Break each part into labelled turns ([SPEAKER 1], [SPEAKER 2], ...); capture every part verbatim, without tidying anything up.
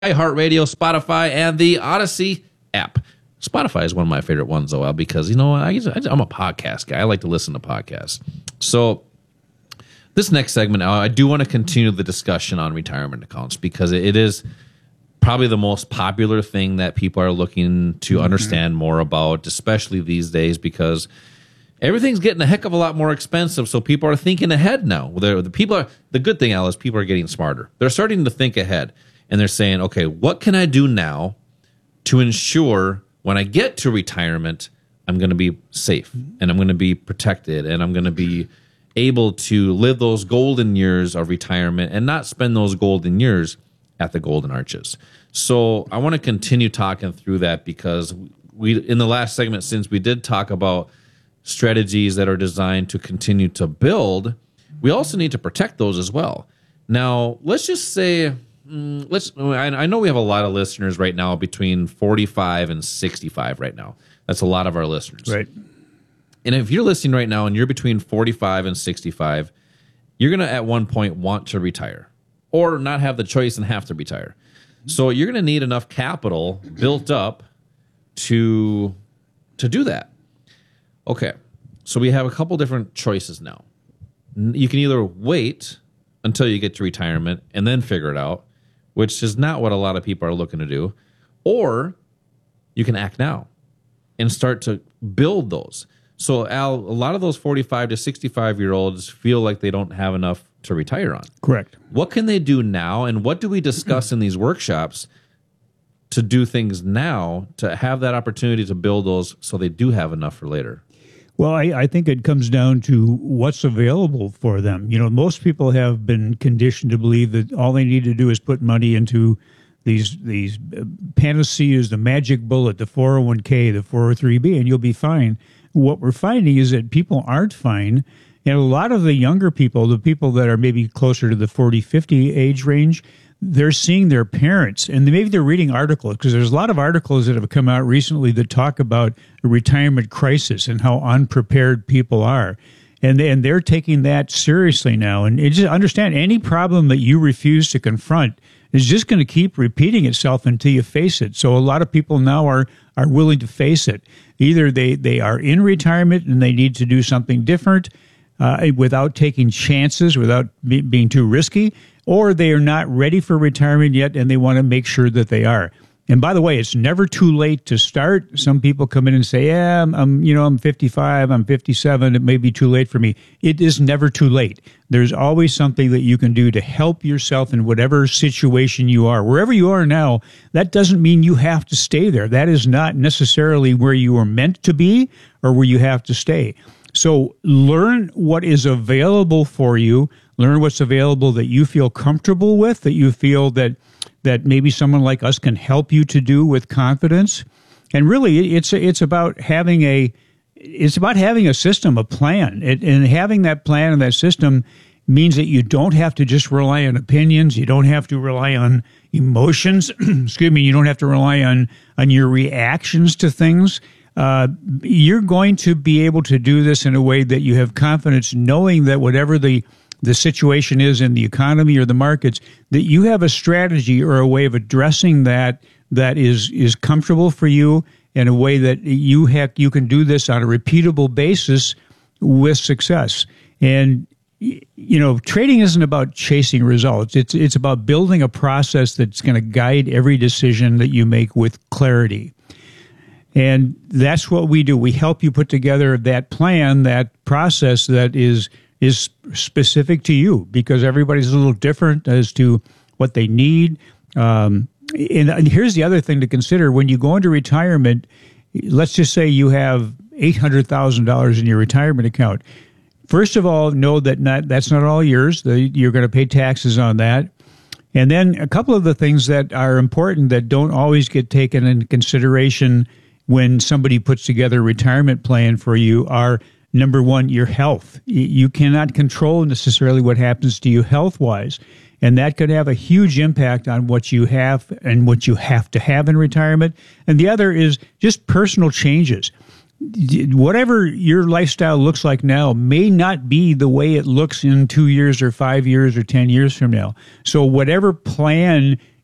[SPEAKER 1] iHeartRadio, Spotify, and the Odyssey app. Spotify is one of my favorite ones, though, because, you know, I, I'm a podcast guy. I like to listen to podcasts. So this next segment, I do want to continue the discussion on retirement accounts because it is probably the most popular thing that people are looking to mm-hmm. understand more about, especially these days, because everything's getting a heck of a lot more expensive. So people are thinking ahead now. They're, the people are the good thing, Al, is people are getting smarter. They're starting to think ahead. And they're saying, okay, what can I do now to ensure when I get to retirement, I'm going to be safe and I'm going to be protected and I'm going to be able to live those golden years of retirement and not spend those golden years at the golden arches. So I want to continue talking through that because we, in the last segment, since we did talk about strategies that are designed to continue to build, we also need to protect those as well. Now, let's just say... Let's. I know we have a lot of listeners right now between forty-five and sixty-five right now. That's a lot of our listeners.
[SPEAKER 2] Right.
[SPEAKER 1] And if you're listening right now and you're between forty-five and sixty-five, you're going to at one point want to retire or not have the choice and have to retire. So you're going to need enough capital built up to to do that. Okay. So we have a couple different choices now. You can either wait until you get to retirement and then figure it out, which is not what a lot of people are looking to do, or you can act now and start to build those. So, Al, a lot of those forty-five to sixty-five-year-olds feel like they don't have enough to retire on.
[SPEAKER 2] Correct.
[SPEAKER 1] What can they do now, and what do we discuss in these workshops to do things now to have that opportunity to build those so they do have enough for later?
[SPEAKER 2] Well, I, I think it comes down to what's available for them. You know, most people have been conditioned to believe that all they need to do is put money into these these panaceas, the magic bullet, the four oh one k, the four oh three b, and you'll be fine. What we're finding is that people aren't fine. And a lot of the younger people, the people that are maybe closer to the forty, fifty age range, they're seeing their parents, and maybe they're reading articles, because there's a lot of articles that have come out recently that talk about a retirement crisis and how unprepared people are. And, they, and they're taking that seriously now. And just understand, any problem that you refuse to confront is just going to keep repeating itself until you face it. So a lot of people now are, are willing to face it. Either they, they are in retirement and they need to do something different uh, without taking chances, without be, being too risky, or they are not ready for retirement yet, and they want to make sure that they are. And by the way, it's never too late to start. Some people come in and say, yeah, I'm, I'm you know, I'm fifty-five, I'm fifty-seven, it may be too late for me. It is never too late. There's always something that you can do to help yourself in whatever situation you are. Wherever you are now, that doesn't mean you have to stay there. That is not necessarily where you are meant to be or where you have to stay. So learn what is available for you. Learn what's available that you feel comfortable with, that you feel that that maybe someone like us can help you to do with confidence. And really, it's it's about having a it's about having a system, a plan, it, and having that plan and that system means that you don't have to just rely on opinions. You don't have to rely on emotions. Excuse me. You don't have to rely on on your reactions to things. Uh, you're going to be able to do this in a way that you have confidence, knowing that whatever the the situation is in the economy or the markets, that you have a strategy or a way of addressing that that is is comfortable for you, in a way that you have you can do this on a repeatable basis with success. And you know, trading isn't about chasing results. It's it's about building a process that's going to guide every decision that you make with clarity. And that's what we do. We help you put together that plan, that process that is is specific to you, because everybody's a little different as to what they need. Um, and, and here's the other thing to consider. When you go into retirement, let's just say you have eight hundred thousand dollars in your retirement account. First of all, know that not, that's not all yours. The, you're going to pay taxes on that. And then a couple of the things that are important that don't always get taken into consideration when somebody puts together a retirement plan for you are, number one, your health. You cannot control necessarily what happens to you health-wise, and that could have a huge impact on what you have and what you have to have in retirement. And the other is just personal changes. Whatever your lifestyle looks like now may not be the way it looks in two years or five years or ten years from now. So whatever plan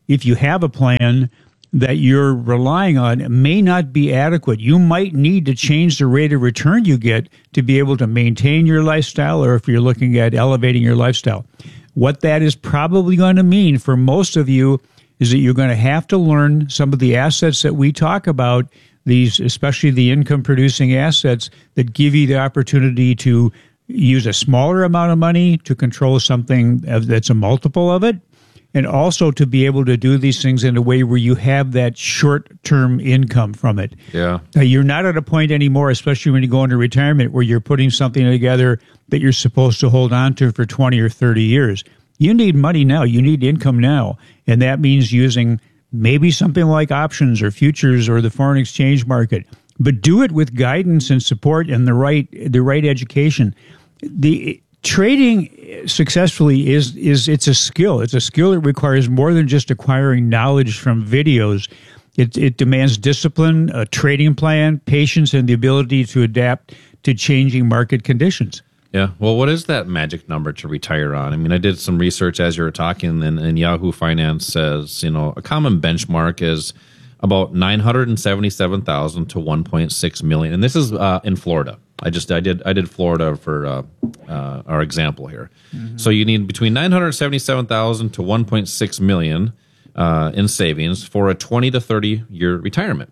[SPEAKER 2] if you have a plan that you're relying on, it may not be adequate. You might need to change the rate of return you get to be able to maintain your lifestyle, or if you're looking at elevating your lifestyle. What that is probably going to mean for most of you is that you're going to have to learn some of the assets that we talk about, these, especially the income producing assets that give you the opportunity to use a smaller amount of money to control something that's a multiple of it, and also to be able to do these things in a way where you have that short-term income from it.
[SPEAKER 1] Yeah.
[SPEAKER 2] Now, you're not at a point anymore, especially when you go into retirement, where you're putting something together that you're supposed to hold on to for twenty or thirty years. You need money now. You need income now. And that means using maybe something like options or futures or the foreign exchange market. But do it with guidance and support and the right the right education. The trading successfully is is it's a skill. It's a skill that requires more than just acquiring knowledge from videos. It it demands discipline, a trading plan, patience, and the ability to adapt to changing market conditions.
[SPEAKER 1] Yeah. Well, what is that magic number to retire on? I mean, I did some research as you were talking, and, and Yahoo Finance says, you know, a common benchmark is about nine hundred seventy-seven thousand to one point six million. And this is uh, in Florida. I just I did I did Florida for uh, uh, our example here. Mm-hmm. So you need between nine hundred seventy-seven thousand to one point six million uh, in savings for a twenty to thirty year retirement.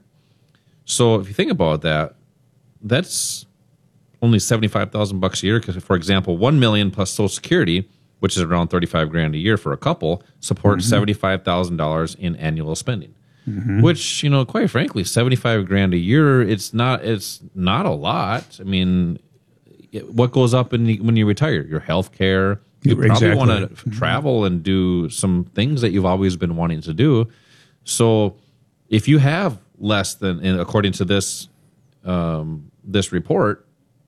[SPEAKER 1] So if you think about that, that's only seventy-five thousand bucks a year. Because, for example, one million plus Social Security, which is around thirty-five grand a year for a couple, supports mm-hmm. seventy-five thousand dollars in annual spending. Mm-hmm. Which, you know, quite frankly, seventy-five grand a year, it's not it's not a lot. I mean, it, what goes up in the, when you retire? Your health care. You probably
[SPEAKER 2] exactly.
[SPEAKER 1] want to mm-hmm. travel and do some things that you've always been wanting to do. So if you have less than, according to this um, this report,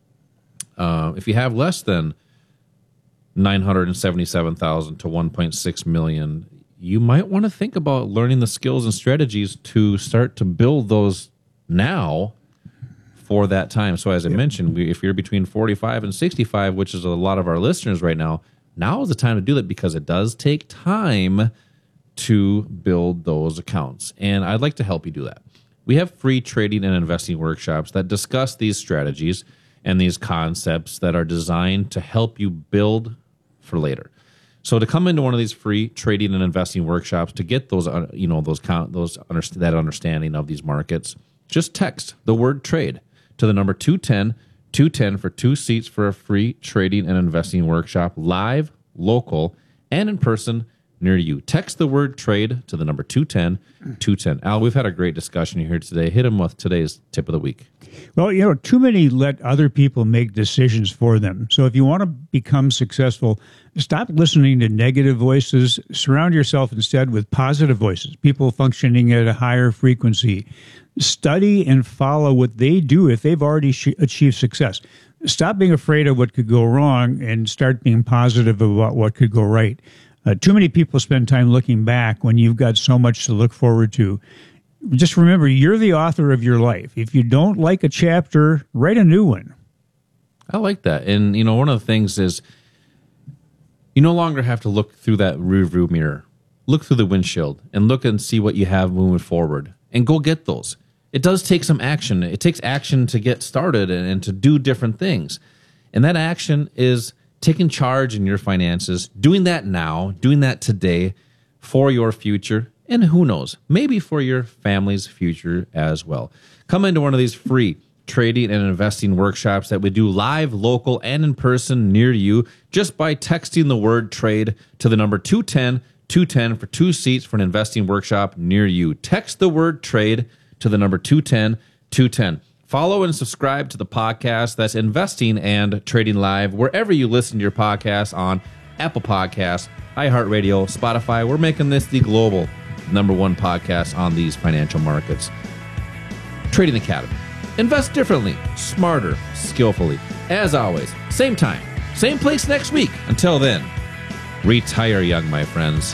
[SPEAKER 1] uh, if you have less than nine hundred seventy-seven thousand to one point six million, you might want to think about learning the skills and strategies to start to build those now for that time. So as I yep. mentioned, we, if you're between forty-five and sixty-five, which is a lot of our listeners right now, now is the time to do that, because it does take time to build those accounts. And I'd like to help you do that. We have free trading and investing workshops that discuss these strategies and these concepts that are designed to help you build for later. So to come into one of these free trading and investing workshops to get those, uh, you know, those count, those that understanding of these markets, just text the word trade to the number two ten, two ten for two seats for a free trading and investing workshop, live, local, and in person near you. Text the word trade to the number two ten, two ten. Al, we've had a great discussion here today. Hit him with today's tip of the week.
[SPEAKER 2] Well, you know, too many let other people make decisions for them. So if you want to become successful, stop listening to negative voices. Surround yourself instead with positive voices, people functioning at a higher frequency. Study and follow what they do if they've already sh- achieved success. Stop being afraid of what could go wrong and start being positive about what could go right. Uh, too many people spend time looking back when you've got so much to look forward to. Just remember, you're the author of your life. If you don't like a chapter, write a new one.
[SPEAKER 1] I like that. And, you know, one of the things is you no longer have to look through that rearview mirror. Look through the windshield and look and see what you have moving forward and go get those. It does take some action. It takes action to get started and, and to do different things. And that action is taking charge in your finances, doing that now, doing that today for your future. And who knows, maybe for your family's future as well. Come into one of these free trading and investing workshops that we do live, local, and in person near you just by texting the word trade to the number two ten, two ten for two seats for an investing workshop near you. Text the word trade to the number two ten, two ten. Follow and subscribe to the podcast. That's Investing and Trading Live, wherever you listen to your podcasts, on Apple Podcasts, iHeartRadio, Spotify. We're making this the global number one podcast on these financial markets. Trading Academy. Invest differently, smarter, skillfully. As always, same time, same place next week. Until then, retire young, my friends.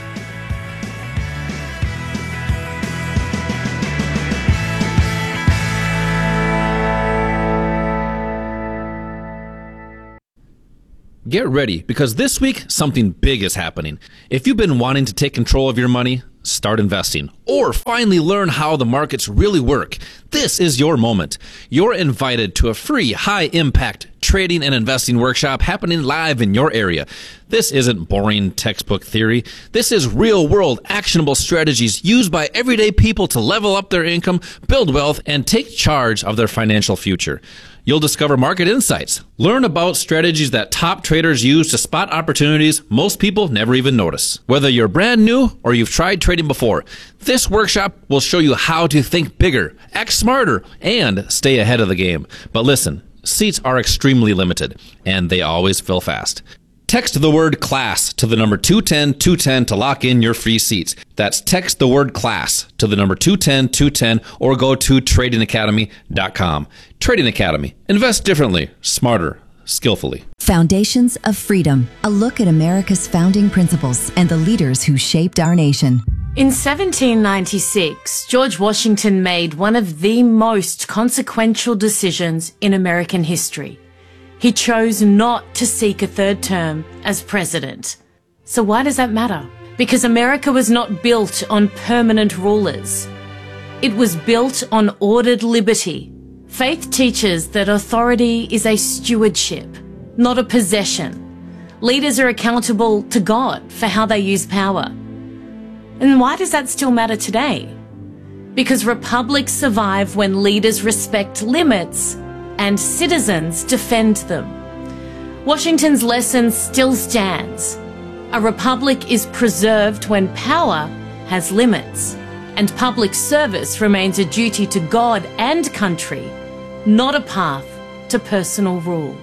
[SPEAKER 1] Get ready, because this week, something big is happening. If you've been wanting to take control of your money, start investing, or finally learn how the markets really work, this is your moment. You're invited to a free high-impact trading and investing workshop happening live in your area. This isn't boring textbook theory. This is real-world, actionable strategies used by everyday people to level up their income, build wealth, and take charge of their financial future. You'll discover market insights, learn about strategies that top traders use to spot opportunities most people never even notice. Whether you're brand new or you've tried trading before, this workshop will show you how to think bigger, act smarter, and stay ahead of the game. But listen, seats are extremely limited, and they always fill fast. Text the word CLASS to the number two ten two ten to lock in your free seats. That's text the word CLASS to the number two ten two ten or go to trading academy dot com. Trading Academy. Invest differently, smarter, skillfully.
[SPEAKER 3] Foundations of Freedom. A look at America's founding principles and the leaders who shaped our nation.
[SPEAKER 4] In seventeen ninety-six, George Washington made one of the most consequential decisions in American history. He chose not to seek a third term as president. So why does that matter? Because America was not built on permanent rulers. It was built on ordered liberty. Faith teaches that authority is a stewardship, not a possession. Leaders are accountable to God for how they use power. And why does that still matter today? Because republics survive when leaders respect limits and citizens defend them. Washington's lesson still stands. A republic is preserved when power has limits, and public service remains a duty to God and country, not a path to personal rule.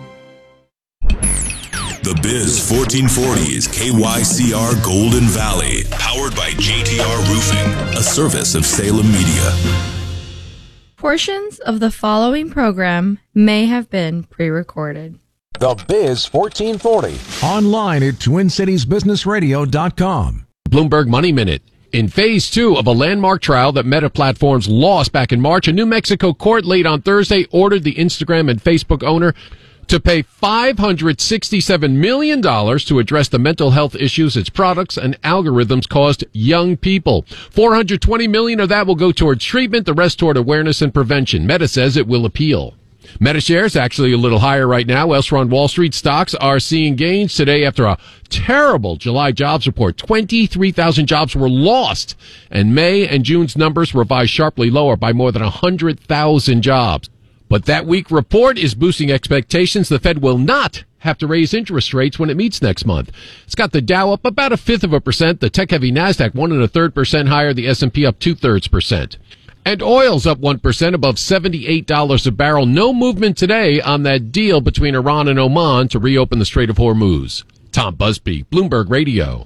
[SPEAKER 5] The Biz fourteen forty is K Y C R Golden Valley, powered by J T R Roofing, a service of Salem Media.
[SPEAKER 6] Portions of the following program may have been pre-recorded.
[SPEAKER 7] The Biz fourteen forty. Online at twin cities business radio dot com.
[SPEAKER 8] Bloomberg Money Minute. In phase two of a landmark trial that Meta Platforms lost back in March, a New Mexico court late on Thursday ordered the Instagram and Facebook owner to pay five hundred sixty-seven million dollars to address the mental health issues its products and algorithms caused young people. four hundred twenty million dollars of that will go towards treatment, the rest toward awareness and prevention. Meta says it will appeal. Meta shares actually a little higher right now. Elsewhere on Wall Street, stocks are seeing gains today after a terrible July jobs report. twenty-three thousand jobs were lost, and May and June's numbers revised sharply lower by more than one hundred thousand jobs. But that weak report is boosting expectations the Fed will not have to raise interest rates when it meets next month. It's got the Dow up about a fifth of a percent, the tech-heavy NASDAQ one and a third percent higher, the S and P up two-thirds percent. And oil's up one percent above seventy-eight dollars a barrel. No movement today on that deal between Iran and Oman to reopen the Strait of Hormuz. Tom Busby, Bloomberg Radio.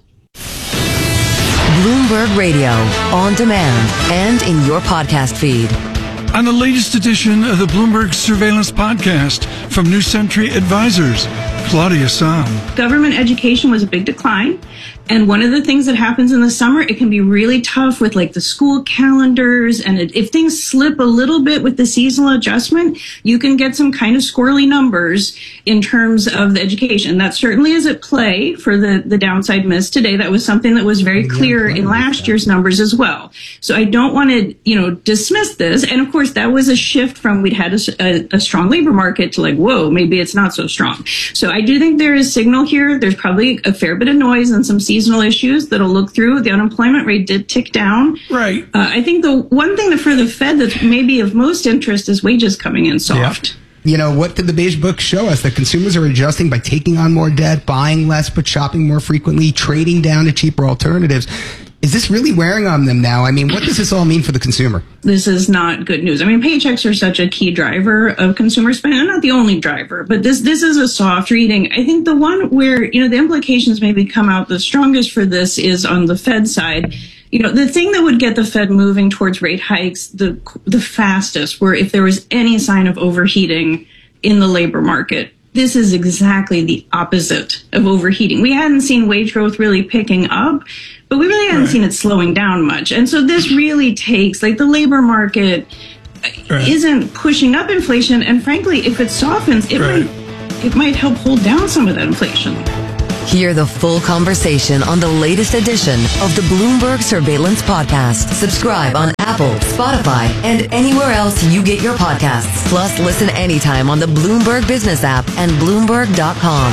[SPEAKER 3] Bloomberg Radio, on demand and in your podcast feed.
[SPEAKER 9] On the latest edition of the Bloomberg Surveillance Podcast from New Century Advisors, Claudia Sahm.
[SPEAKER 10] Government education was a big decline. And one of the things that happens in the summer, it can be really tough with like the school calendars. And it, if things slip a little bit with the seasonal adjustment, you can get some kind of squirrely numbers in terms of the education. That certainly is at play for the, the downside miss today. That was something that was very clear in last year's numbers as well. So I don't want to, you know, dismiss this. And of course, that was a shift from we'd had a, a, a strong labor market to like, whoa, maybe it's not so strong. So I do think there is signal here. There's probably a fair bit of noise and some seasonal issues that'll look through. The unemployment rate did tick down.
[SPEAKER 9] Right.
[SPEAKER 10] Uh, I think the one thing that for the Fed that's maybe of most interest is wages coming in soft.
[SPEAKER 11] Yep. You know, what did the beige book show us? That consumers are adjusting by taking on more debt, buying less, but shopping more frequently, trading down to cheaper alternatives. Is this really wearing on them now? I mean, what does this all mean for the consumer?
[SPEAKER 10] This is not good news. I mean, paychecks are such a key driver of consumer spending. They're not the only driver, but this this is a soft reading. I think the one where, you know, the implications maybe come out the strongest for this is on the Fed side. You know, the thing that would get the Fed moving towards rate hikes the the fastest were if there was any sign of overheating in the labor market. This is exactly the opposite of overheating. We hadn't seen wage growth really picking up, but we really hadn't right. seen it slowing down much. And so this really takes, like, the labor market right. isn't pushing up inflation. And frankly, if it softens, it right. might it might help hold down some of that inflation.
[SPEAKER 12] Hear the full conversation on the latest edition of the Bloomberg Surveillance Podcast. Subscribe on Apple, Spotify, and anywhere else you get your podcasts. Plus, listen anytime on the Bloomberg Business app and Bloomberg dot com.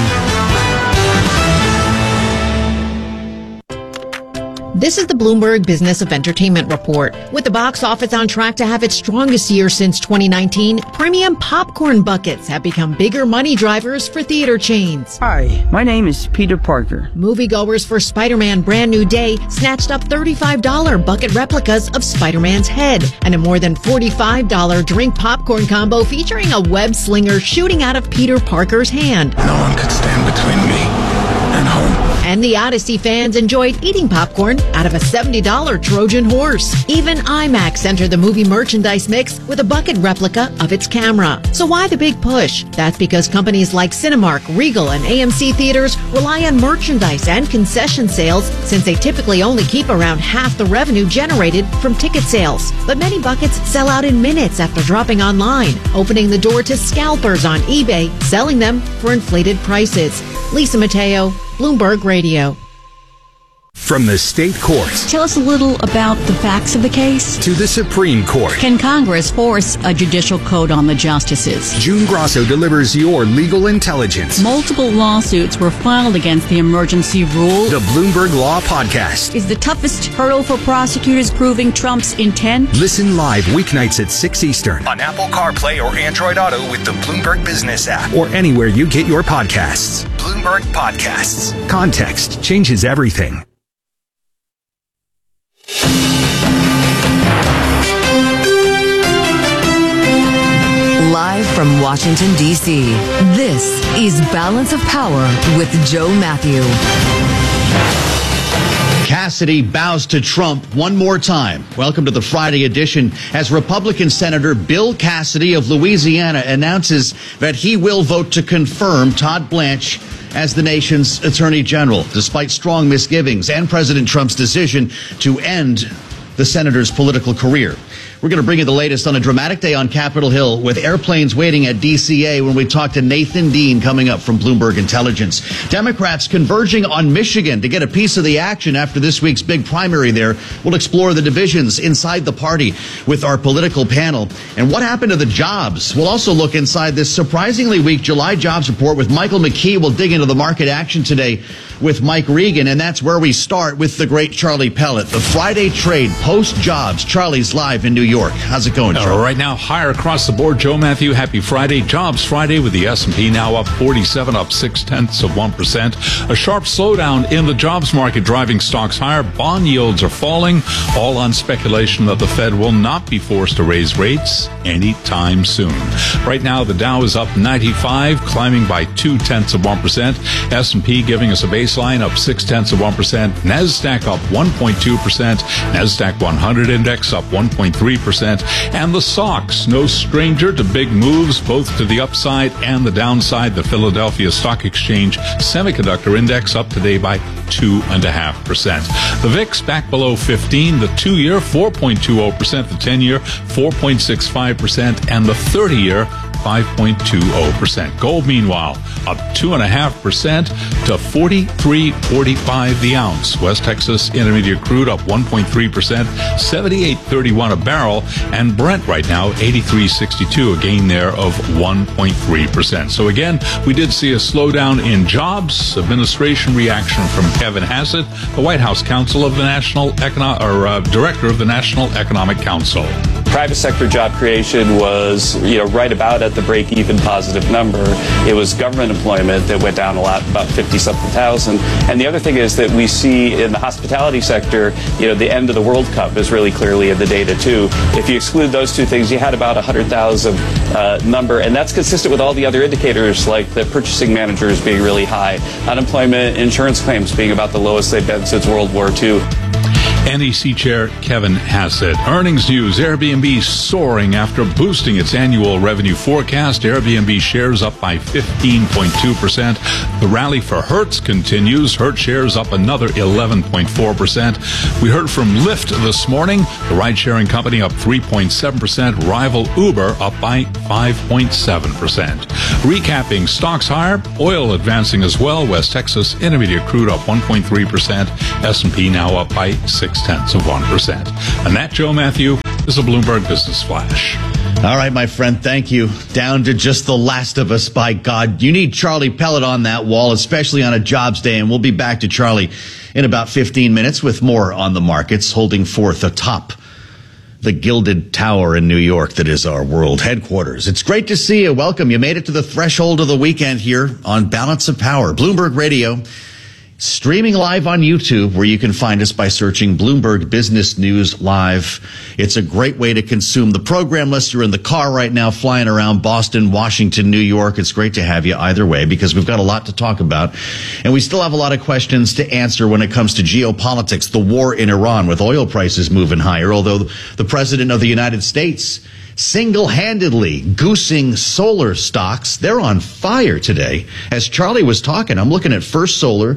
[SPEAKER 13] This is the Bloomberg Business of Entertainment Report. With the box office on track to have its strongest year since twenty nineteen, premium popcorn buckets have become bigger money drivers for theater chains.
[SPEAKER 14] Hi, my name is Peter Parker.
[SPEAKER 13] Moviegoers for Spider-Man Brand New Day snatched up thirty-five dollars bucket replicas of Spider-Man's head and a more than forty-five dollars drink popcorn combo featuring a web slinger shooting out of Peter Parker's hand.
[SPEAKER 15] No one could stand between me and home.
[SPEAKER 13] And the Odyssey fans enjoyed eating popcorn out of a seventy dollars Trojan horse. Even IMAX entered the movie merchandise mix with a bucket replica of its camera. So why the big push? That's because companies like Cinemark, Regal, and A M C Theaters rely on merchandise and concession sales since they typically only keep around half the revenue generated from ticket sales. But many buckets sell out in minutes after dropping online, opening the door to scalpers on eBay, selling them for inflated prices. Lisa Mateo, Bloomberg Radio.
[SPEAKER 16] From the state courts.
[SPEAKER 17] Tell us a little about the facts of the case.
[SPEAKER 16] To the Supreme Court.
[SPEAKER 17] Can Congress force a judicial code on the justices?
[SPEAKER 16] June Grosso delivers your legal intelligence.
[SPEAKER 17] Multiple lawsuits were filed against the emergency rule.
[SPEAKER 16] The Bloomberg Law Podcast.
[SPEAKER 17] Is the toughest hurdle for prosecutors proving Trump's intent?
[SPEAKER 16] Listen live weeknights at six Eastern on Apple CarPlay or Android Auto with the Bloomberg Business app or anywhere you get your podcasts. Bloomberg Podcasts. Context changes everything.
[SPEAKER 12] Live from Washington, D C, this is Balance of Power with Joe Matthew.
[SPEAKER 18] Cassidy bows to Trump one more time. Welcome to the Friday edition as Republican Senator Bill Cassidy of Louisiana announces that he will vote to confirm Todd Blanche as the nation's attorney general, despite strong misgivings and President Trump's decision to end the senator's political career. We're going to bring you the latest on a dramatic day on Capitol Hill with airplanes waiting at D C A when we talk to Nathan Dean coming up from Bloomberg Intelligence. Democrats converging on Michigan to get a piece of the action after this week's big primary there. We'll explore the divisions inside the party with our political panel. And what happened to the jobs? We'll also look inside this surprisingly weak July jobs report with Michael McKee. We'll dig into the market action today with Mike Regan. And that's where we start with the great Charlie Pellet. The Friday trade post-jobs. Charlie's live in New York. York. How's it going, Charlie?
[SPEAKER 19] Uh, right now, higher across the board. Joe Matthew, happy Friday. Jobs Friday with the S and P now up forty-seven, up six tenths of one percent. A sharp slowdown in the jobs market driving stocks higher. Bond yields are falling, all on speculation that the Fed will not be forced to raise rates anytime soon. Right now, the Dow is up ninety-five, climbing by two tenths of one percent. S and P giving us a baseline up six tenths of one percent. NASDAQ up one point two percent. NASDAQ one hundred index up one point three percent. And the S O X, no stranger to big moves, both to the upside and the downside. The Philadelphia Stock Exchange Semiconductor Index up today by two point five percent. The V I X back below fifteen, the two-year four point two zero percent, the ten-year four point six five percent, and the thirty-year five point two zero percent. Gold, meanwhile, up two point five percent to forty-three forty-five the ounce. West Texas Intermediate crude up one point three percent, seventy-eight thirty-one a barrel. And Brent right now, eighty-three sixty-two, a gain there of one point three percent. So again, we did see a slowdown in jobs. Administration reaction from Kevin Hassett, the White House Counsel of the National Econo- or uh, Director of the National Economic Council.
[SPEAKER 20] Private sector job creation was, you know, right about at the break-even positive number. It was government employment that went down a lot, about fifty-something thousand. And the other thing is that we see in the hospitality sector, you know, the end of the World Cup is really clearly in the data, too. If you exclude those two things, you had about a one hundred thousand uh, number, and that's consistent with all the other indicators, like the purchasing managers being really high, unemployment, insurance claims being about the lowest they've been since World War Two.
[SPEAKER 19] N E C Chair Kevin Hassett. Earnings news, Airbnb soaring after boosting its annual revenue forecast. Airbnb shares up by fifteen point two percent. The rally for Hertz continues. Hertz shares up another eleven point four percent. We heard from Lyft this morning. The ride-sharing company up three point seven percent. Rival Uber up by five point seven percent. Recapping stocks higher, oil advancing as well. West Texas Intermediate crude up one point three percent. S and P now up by six tenths of one percent. And that, Joe Matthew, is a Bloomberg Business Flash.
[SPEAKER 18] All right, my friend, thank you. Down to just the last of us, by God. You need Charlie Pellet on that wall, especially on a jobs day, and we'll be back to Charlie in about fifteen minutes with more on the markets, holding forth atop the Gilded Tower in New York that is our world headquarters. It's great to see you. Welcome. You made it to the threshold of the weekend here on Balance of Power, Bloomberg Radio. Streaming live on YouTube, where you can find us by searching Bloomberg Business News Live. It's a great way to consume the program, unless you're in the car right now flying around Boston, Washington, New York. It's great to have you either way, because we've got a lot to talk about. And we still have a lot of questions to answer when it comes to geopolitics, the war in Iran with oil prices moving higher, although the President of the United States single-handedly goosing solar stocks. They're on fire today. As Charlie was talking, I'm looking at First Solar,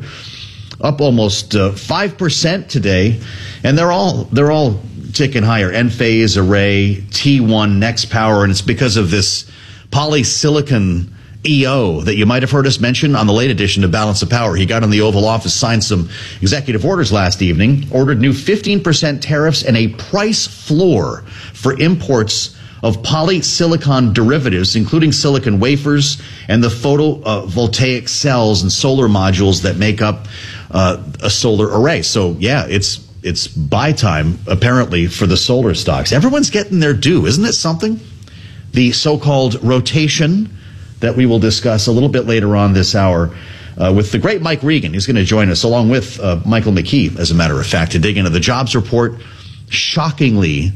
[SPEAKER 18] up almost uh, five percent today, and they're all they're all ticking higher. Enphase, Array, T one, Next Power, and it's because of this polysilicon E O that you might have heard us mention on the late edition of Balance of Power. He got in the Oval Office, signed some executive orders last evening, ordered new fifteen percent tariffs and a price floor for imports of polysilicon derivatives, including silicon wafers and the photovoltaic cells and solar modules that make up uh, a solar array. So, yeah, it's it's buy time, apparently, for the solar stocks. Everyone's getting their due. Isn't it something? The so-called rotation that we will discuss a little bit later on this hour uh, with the great Mike Regan. He's going to join us, along with uh, Michael McKee, as a matter of fact, to dig into the jobs report. Shockingly,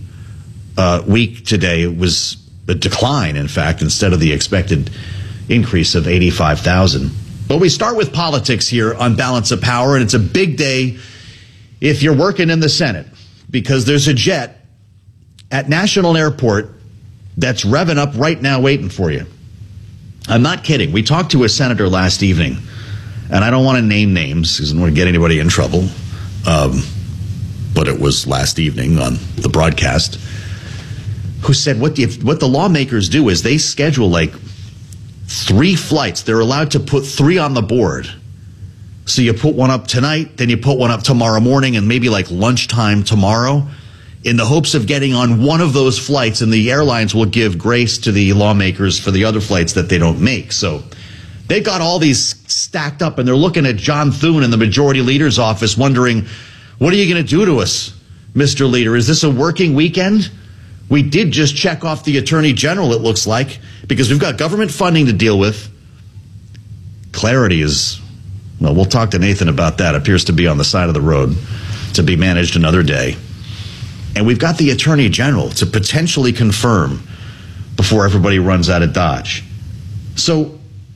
[SPEAKER 18] Uh, week today was a decline, in fact, instead of the expected increase of eighty-five thousand. But we start with politics here on Balance of Power, and it's a big day if you're working in the Senate, because there's a jet at National Airport that's revving up right now waiting for you. I'm not kidding. We talked to a senator last evening, and I don't want to name names because I don't want to get anybody in trouble, um, but it was last evening on the broadcast, who said what the, what the lawmakers do is they schedule like three flights. They're allowed to put three on the board. So you put one up tonight, then you put one up tomorrow morning, and maybe like lunchtime tomorrow, in the hopes of getting on one of those flights, and the airlines will give grace to the lawmakers for the other flights that they don't make. So they've got all these stacked up, and they're looking at John Thune in the majority leader's office wondering, what are you going to do to us, Mister Leader? Is this a working weekend? We did just check off the Attorney General, it looks like, because we've got government funding to deal with. Clarity is, well, we'll talk to Nathan about that. Appears to be on the side of the road to be managed another day. And we've got the Attorney General to potentially confirm before everybody runs out of Dodge. So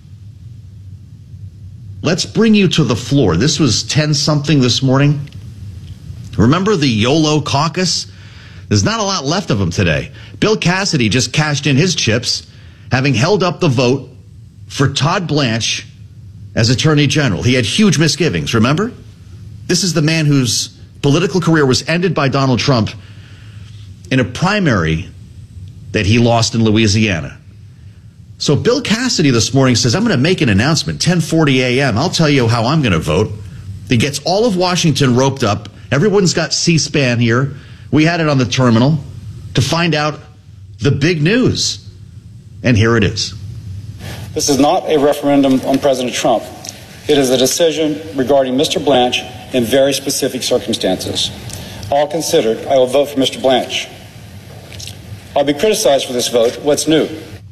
[SPEAKER 18] let's bring you to the floor. This was ten something this morning. Remember the YOLO caucus? There's not a lot left of them today. Bill Cassidy just cashed in his chips, having held up the vote for Todd Blanche as Attorney General. He had huge misgivings, remember? This is the man whose political career was ended by Donald Trump in a primary that he lost in Louisiana. So Bill Cassidy this morning says, I'm going to make an announcement, ten forty a.m. I'll tell you how I'm going to vote. He gets all of Washington roped up. Everyone's got C-SPAN here. We had it on the terminal to find out the big news. And here it is.
[SPEAKER 21] This is not a referendum on President Trump. It is a decision regarding Mister Blanche in very specific circumstances. All considered, I will vote for Mister Blanche. I'll be criticized for this vote. What's new?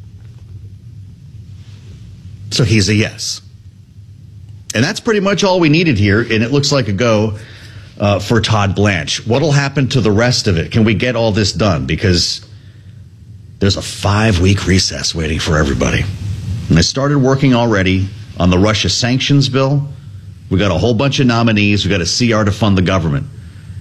[SPEAKER 18] So he's a yes. And that's pretty much all we needed here, and it looks like a go uh, for Todd Blanche. What'll happen to the rest of it? Can we get all this done? Because there's a five-week recess waiting for everybody. And I started working already on the Russia sanctions bill. We got a whole bunch of nominees. We got a C R to fund the government.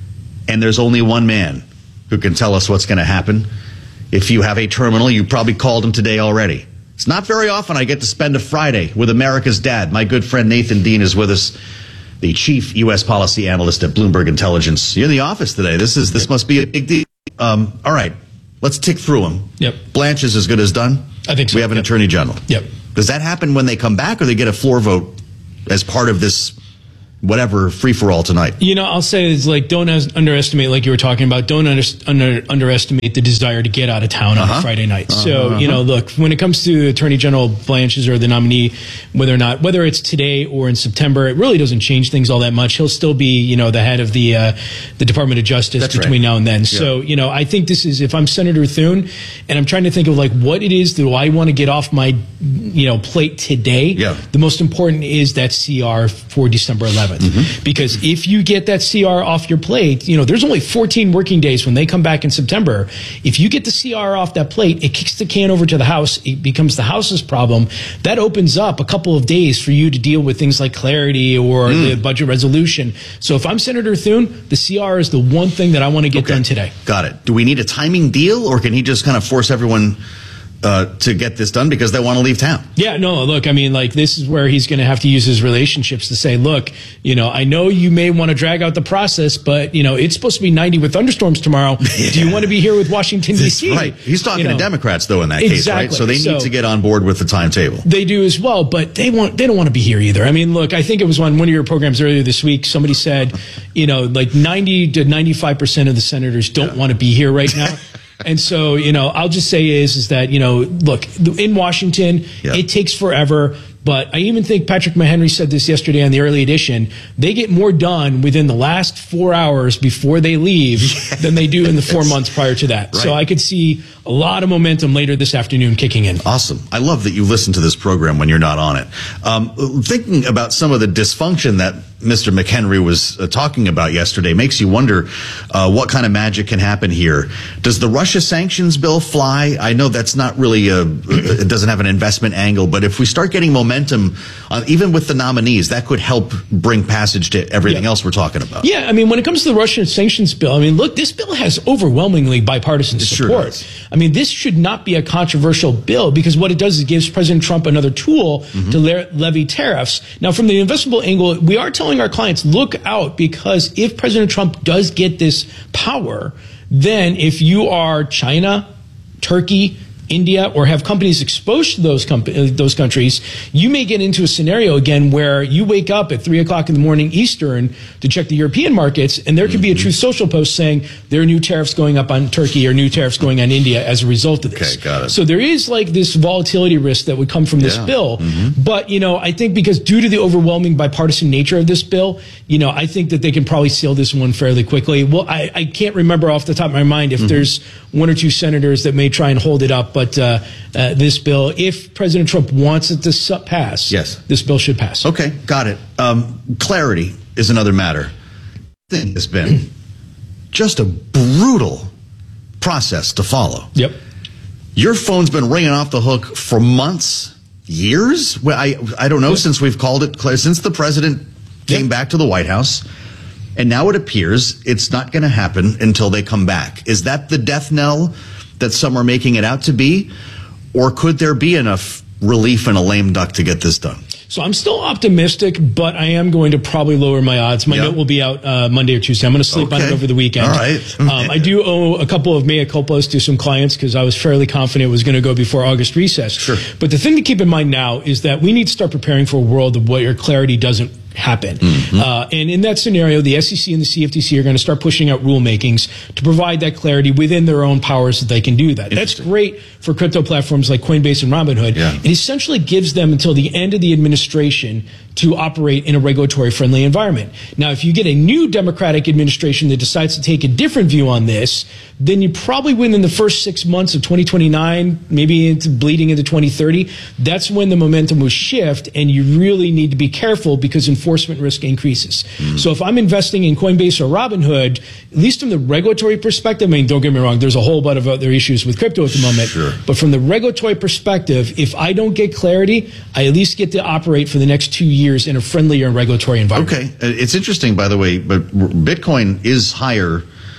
[SPEAKER 18] and there's only one man who can tell us what's going to happen. If you have a terminal, you probably called him today already. It's not very often I get to spend a Friday with America's dad. My good friend Nathan Dean is with us, the chief U S policy analyst at Bloomberg Intelligence. You're in the office today. This is this must be a big deal. Um, all right, let's tick through them.
[SPEAKER 2] Yep.
[SPEAKER 18] Blanche is as good as done?
[SPEAKER 2] I think so.
[SPEAKER 18] We have an
[SPEAKER 2] yep.
[SPEAKER 18] attorney general.
[SPEAKER 2] Yep.
[SPEAKER 18] Does that happen when they come back, or they get a floor vote as part of this whatever free-for-all tonight?
[SPEAKER 2] You know, I'll say it's like, don't as- underestimate, like you were talking about, don't under- under- underestimate the desire to get out of town on uh-huh. a Friday night. Uh-huh. So, you know, look, when it comes to Attorney General Blanche's or the nominee, whether or not, whether it's today or in September, it really doesn't change things all that much. He'll still be, you know, the head of the uh, the Department of Justice That's between right. now and then. Yeah. So, you know, I think this is, if I'm Senator Thune, and I'm trying to think of like what it is that I want to get off my, you know, plate today,
[SPEAKER 18] yeah.
[SPEAKER 2] the most important is that C R for December eleventh. Mm-hmm. Because if you get that C R off your plate, you know, there's only fourteen working days when they come back in September. If you get the C R off that plate, it kicks the can over to the House. It becomes the House's problem. That opens up a couple of days for you to deal with things like clarity or mm. the budget resolution. So if I'm Senator Thune, the C R is the one thing that I want to get okay. done today.
[SPEAKER 18] Got it. Do we need a timing deal, or can he just kind of force everyone Uh, to get this done because they want to leave town?
[SPEAKER 2] Yeah, no, look, I mean, like, this is where he's going to have to use his relationships to say, look, you know, I know you may want to drag out the process, but, you know, it's supposed to be ninety with thunderstorms tomorrow. Yeah. Do you want to be here with Washington, D C?
[SPEAKER 18] Right. He's talking
[SPEAKER 2] you know?
[SPEAKER 18] to Democrats, though, in that
[SPEAKER 2] exactly.
[SPEAKER 18] case, right? So they need
[SPEAKER 2] so,
[SPEAKER 18] to get on board with the timetable.
[SPEAKER 2] They do as well, but they want they don't want to be here either. I mean, look, I think it was on one of your programs earlier this week, somebody said, you know, like ninety to ninety-five percent of the senators don't yeah. want to be here right now. And so, you know, I'll just say is, is that, you know, look, in Washington, yeah. it takes forever. But I even think Patrick Mahenry said this yesterday on the early edition. They get more done within the last four hours before they leave yes. than they do in the four months prior to that. Right. So I could see a lot of momentum later this afternoon kicking in.
[SPEAKER 18] Awesome. I love that you listen to this program when you're not on it. Um, thinking about some of the dysfunction that Mister McHenry was uh, talking about yesterday makes you wonder uh, what kind of magic can happen here. Does the Russia sanctions bill fly? I know that's not really a, it doesn't have an investment angle, but if we start getting momentum, uh, even with the nominees, that could help bring passage to everything yeah. else we're talking about.
[SPEAKER 2] Yeah, I mean, when it comes to the Russian sanctions bill, I mean, look, this bill has overwhelmingly bipartisan
[SPEAKER 18] it
[SPEAKER 2] support.
[SPEAKER 18] Sure
[SPEAKER 2] I mean, this should not be a controversial bill because what it does is it gives President Trump another tool mm-hmm. to le- levy tariffs. Now, from the investable angle, we are telling our clients, look out, because if President Trump does get this power, then if you are China, Turkey, India, or have companies exposed to those com- those countries, you may get into a scenario again where you wake up at three o'clock in the morning Eastern to check the European markets, and there could be a Truth Social post saying there are new tariffs going up on Turkey or new tariffs going on India as a result of this.
[SPEAKER 18] Okay, got it.
[SPEAKER 2] So there is like this volatility risk that would come from this
[SPEAKER 18] yeah.
[SPEAKER 2] bill.
[SPEAKER 18] Mm-hmm.
[SPEAKER 2] But, you know, I think because due to the overwhelming bipartisan nature of this bill, you know, I think that they can probably seal this one fairly quickly. Well, I, I can't remember off the top of my mind if mm-hmm. there's one or two senators that may try and hold it up, but uh, uh, this bill, if President Trump wants it to su- pass,
[SPEAKER 18] yes.
[SPEAKER 2] this bill should pass.
[SPEAKER 18] Okay, got it. Um, clarity is another matter. Thing has been just a brutal process to follow.
[SPEAKER 2] Yep.
[SPEAKER 18] Your phone's been ringing off the hook for months, years. Well, I I don't know, yep. since we've called it since the president came yep. back to the White House. And now it appears it's not going to happen until they come back. Is that the death knell that some are making it out to be? Or could there be enough relief in a lame duck to get this done?
[SPEAKER 2] So I'm still optimistic, but I am going to probably lower my odds. My yep. note will be out uh, Monday or Tuesday. I'm going to sleep
[SPEAKER 18] okay.
[SPEAKER 2] on it over the weekend.
[SPEAKER 18] All right.
[SPEAKER 2] um, I do owe a couple of mea culpas to some clients because I was fairly confident it was going to go before August recess.
[SPEAKER 18] Sure.
[SPEAKER 2] But the thing to keep in mind now is that we need to start preparing for a world of where clarity doesn't happen. Mm-hmm. Uh, and in that scenario, the S E C and the C F T C are going to start pushing out rulemakings to provide that clarity within their own powers that they can do that. That's great for crypto platforms like Coinbase and Robinhood.
[SPEAKER 18] Yeah.
[SPEAKER 2] It essentially gives them until the end of the administration to operate in a regulatory friendly environment. Now, if you get a new Democratic administration that decides to take a different view on this, then you probably within the first six months of twenty twenty-nine, maybe into bleeding into twenty thirty, that's when the momentum will shift, and you really need to be careful because enforcement risk increases. Mm. So if I'm investing in Coinbase or Robinhood, at least from the regulatory perspective, I mean, don't get me wrong, there's a whole bunch of other issues with crypto at the moment,
[SPEAKER 18] sure.
[SPEAKER 2] but from the regulatory perspective, if I don't get clarity, I at least get to operate for the next two years in a friendlier regulatory environment.
[SPEAKER 18] Okay. It's interesting, by the way, but Bitcoin is higher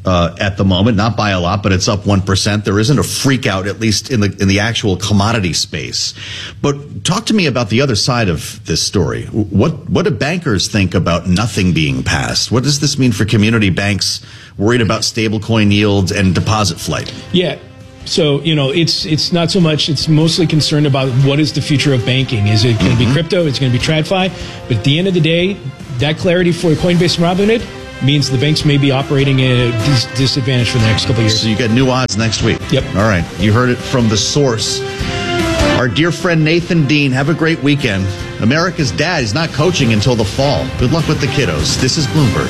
[SPEAKER 18] uh, at the moment, not by a lot, but it's up one percent. There isn't a freak out, at least in the in the actual commodity space. But talk to me about the other side of this story. What what do bankers think about nothing being passed? What does this mean for community banks worried about stablecoin yields and deposit flight?
[SPEAKER 2] Yeah. So, you know, it's it's not so much, it's mostly concerned about what is the future of banking. Is it going to mm-hmm. be crypto? Is it going to be TradFi? But at the end of the day, that clarity for Coinbase and Robinhood means the banks may be operating at a dis- disadvantage for the next couple of years.
[SPEAKER 18] So you get new odds next week.
[SPEAKER 2] Yep.
[SPEAKER 18] All right. You heard it from the source. Our dear friend Nathan Dean, have a great weekend. America's dad is not coaching until the fall. Good luck with the kiddos. This is Bloomberg.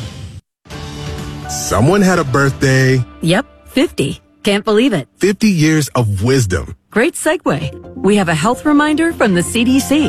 [SPEAKER 1] Someone had a birthday.
[SPEAKER 17] Yep, fifty. Can't believe it.
[SPEAKER 1] fifty years of wisdom.
[SPEAKER 17] Great segue. We have a health reminder from the C D C.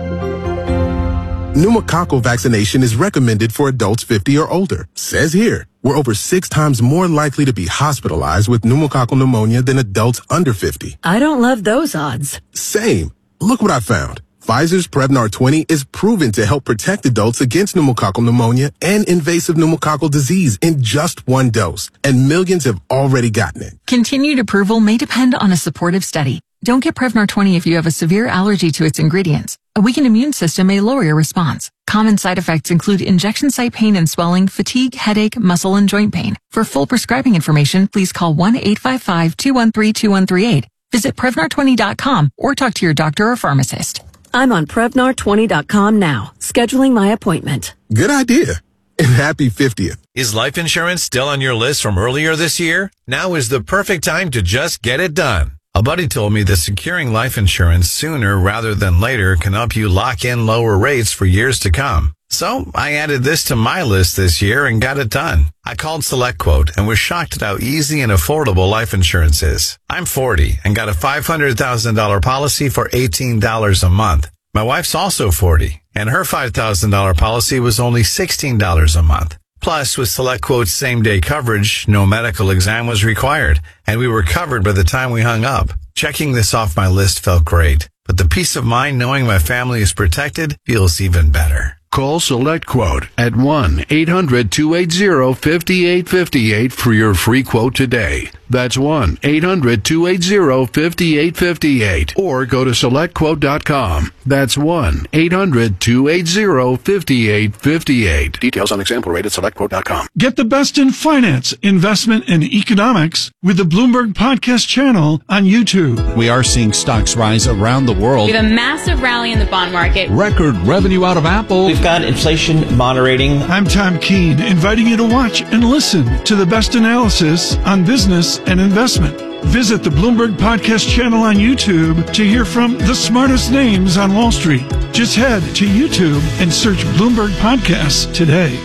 [SPEAKER 1] Pneumococcal vaccination is recommended for adults fifty or older. Says here, we're over six times more likely to be hospitalized with pneumococcal pneumonia than adults under fifty.
[SPEAKER 17] I don't love those odds.
[SPEAKER 1] Same. Look what I found. Pfizer's Prevnar twenty is proven to help protect adults against pneumococcal pneumonia and invasive pneumococcal disease in just one dose, and millions have already gotten it.
[SPEAKER 22] Continued approval may depend on a supportive study. Don't get Prevnar twenty if you have a severe allergy to its ingredients. A weakened immune system may lower your response. Common side effects include injection site pain and swelling, fatigue, headache, muscle, and joint pain. For full prescribing information, please call one eight five five, two one three, two one three eight. Visit Prevnar twenty dot com or talk to your doctor or pharmacist.
[SPEAKER 17] I'm on Prevnar twenty dot com now, scheduling my appointment.
[SPEAKER 1] Good idea. And happy fiftieth.
[SPEAKER 23] Is life insurance still on your list from earlier this year? Now is the perfect time to just get it done. A buddy told me that securing life insurance sooner rather than later can help you lock in lower rates for years to come. So I added this to my list this year and got it done. I called SelectQuote and was shocked at how easy and affordable life insurance is. I'm forty and got a five hundred thousand dollars policy for eighteen dollars a month. My wife's also forty and her five thousand dollars policy was only sixteen dollars a month. Plus, with SelectQuote's same-day coverage, no medical exam was required, and we were covered by the time we hung up. Checking this off my list felt great, but the peace of mind knowing my family is protected feels even better.
[SPEAKER 24] Call SelectQuote at one eight hundred, two eight zero, five eight five eight for your free quote today. That's one eight hundred, two eight zero, five eight five eight. Or go to select quote dot com. That's one eight hundred, two eight zero, five eight five eight. Details on example rate at select quote dot com.
[SPEAKER 9] Get the best in finance, investment, and economics with the Bloomberg Podcast channel on YouTube.
[SPEAKER 25] We are seeing stocks rise around the world.
[SPEAKER 26] We have a massive rally in the bond market.
[SPEAKER 25] Record revenue out of Apple.
[SPEAKER 27] We've got inflation moderating.
[SPEAKER 9] I'm Tom Keene, inviting you to watch and listen to the best analysis on business and investment. Visit the Bloomberg Podcast channel on YouTube to hear from the smartest names on Wall Street. Just head to YouTube and search Bloomberg Podcasts today.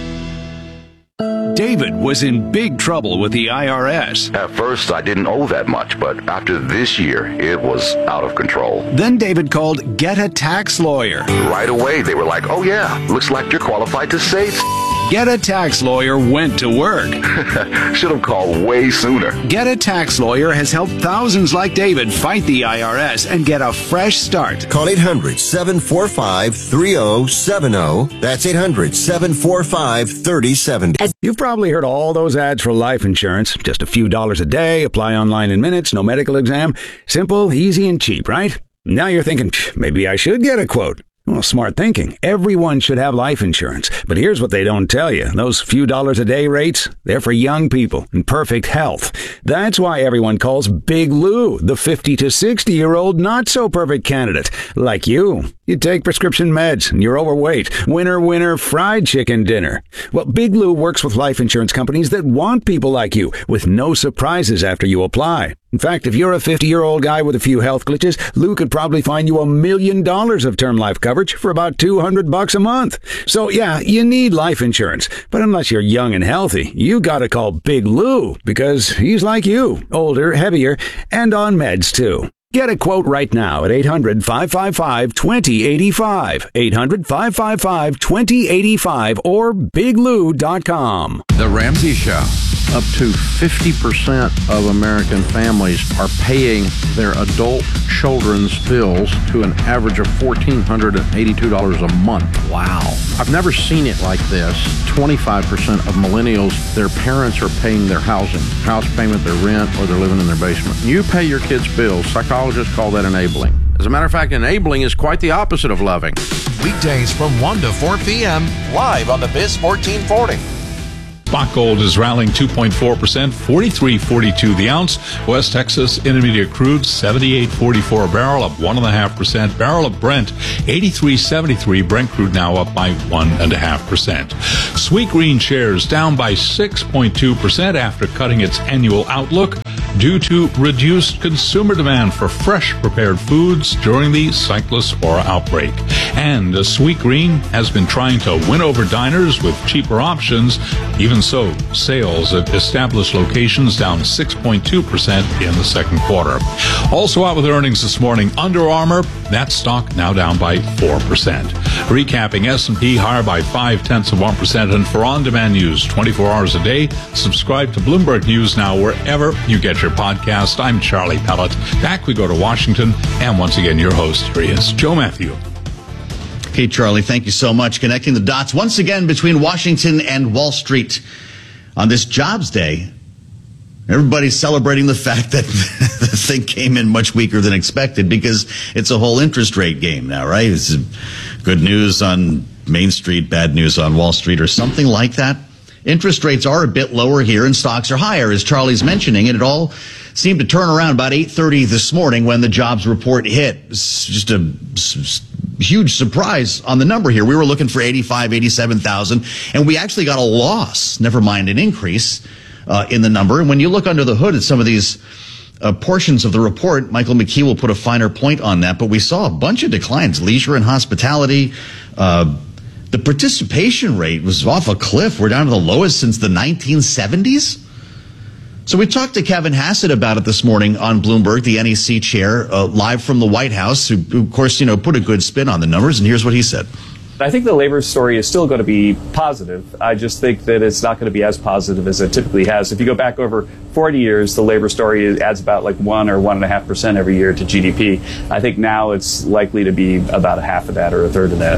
[SPEAKER 28] David was in big trouble with the I R S.
[SPEAKER 15] At first, I didn't owe that much, but after this year, it was out of control.
[SPEAKER 28] Then David called Get a Tax Lawyer.
[SPEAKER 15] Right away, they were like, oh yeah, looks like you're qualified to save.
[SPEAKER 28] Get a Tax Lawyer went to work.
[SPEAKER 15] Should have called way sooner.
[SPEAKER 28] Get a Tax Lawyer has helped thousands like David fight the I R S and get a fresh start.
[SPEAKER 29] Call eight hundred, seven four five, three oh seven oh. That's eight hundred, seven four five, three oh seven oh.
[SPEAKER 28] You've probably heard all those ads for life insurance. Just a few dollars a day, apply online in minutes, no medical exam. Simple, easy, and cheap, right? Now you're thinking, maybe I should get a quote. Well, smart thinking. Everyone should have life insurance. But here's what they don't tell you. Those few dollars a day rates, they're for young people in perfect health. That's why everyone calls Big Lou the fifty to sixty-year-old not-so-perfect candidate. Like you. You take prescription meds and you're overweight. Winner, winner, fried chicken dinner. Well, Big Lou works with life insurance companies that want people like you with no surprises after you apply. In fact, if you're a fifty-year-old guy with a few health glitches, Lou could probably find you a million dollars of term life coverage for about two hundred bucks a month. So yeah, you need life insurance. But unless you're young and healthy, you gotta call Big Lou because he's like you, older, heavier, and on meds too. Get a quote right now at eight hundred, five five five, two oh eight five, eight hundred, five five five, two oh eight five, or big lou dot com.
[SPEAKER 7] The Ramsey Show.
[SPEAKER 3] Up to fifty percent of American families are paying their adult children's bills to an average of one thousand four hundred eighty-two dollars a month. Wow. I've never seen it like this. twenty-five percent of millennials, their parents are paying their housing, house payment, their rent, or they're living in their basement. You pay your kids' bills. Psychologists call that enabling. As a matter of fact, enabling is quite the opposite of loving.
[SPEAKER 7] Weekdays from one to four p.m. live on the Biz fourteen forty.
[SPEAKER 19] Spot gold is rallying two point four percent, forty-three forty-two the ounce. West Texas Intermediate crude, seventy-eight forty-four a barrel, up one point five percent. Barrel of Brent, eighty-three seventy-three. Brent crude now up by one point five percent. Sweetgreen shares down by six point two percent after cutting its annual outlook due to reduced consumer demand for fresh prepared foods during the Cyclospora outbreak. And Sweetgreen has been trying to win over diners with cheaper options. Even so, sales at established locations down six point two percent in the second quarter. Also out with earnings this morning, Under Armour, that stock now down by four percent. Recapping, S and P higher by five tenths of one percent. And for on-demand news twenty-four hours a day, subscribe to Bloomberg News now wherever you get your podcast. I'm Charlie Pellet. Back we go to Washington, and once again, your host, here he is, Joe Matthew.
[SPEAKER 18] Okay, Charlie, thank you so much. Connecting the dots once again between Washington and Wall Street on this Jobs Day. Everybody's celebrating the fact that the thing came in much weaker than expected because it's a whole interest rate game now, right? It's good news on Main Street, bad news on Wall Street, or something like that. Interest rates are a bit lower here and stocks are higher, as Charlie's mentioning, and it all seemed to turn around about eight thirty this morning when the jobs report hit. It's just a huge surprise on the number here. We were looking for eighty-five, eighty-seven thousand, and we actually got a loss, never mind an increase uh, in the number. And when you look under the hood at some of these uh, portions of the report, Michael McKee will put a finer point on that, but we saw a bunch of declines. Leisure and hospitality, uh, the participation rate was off a cliff. We're down to the lowest since the nineteen seventies. So we talked to Kevin Hassett about it this morning on Bloomberg, the N E C chair, uh, live from the White House, who, who, of course, you know, put a good spin on the numbers. And here's what he said.
[SPEAKER 20] I think the labor story is still going to be positive. I just think that it's not going to be as positive as it typically has. If you go back over forty years, the labor story adds about like one or one and a half percent every year to G D P. I think now it's likely to be about a half of that or a third of that.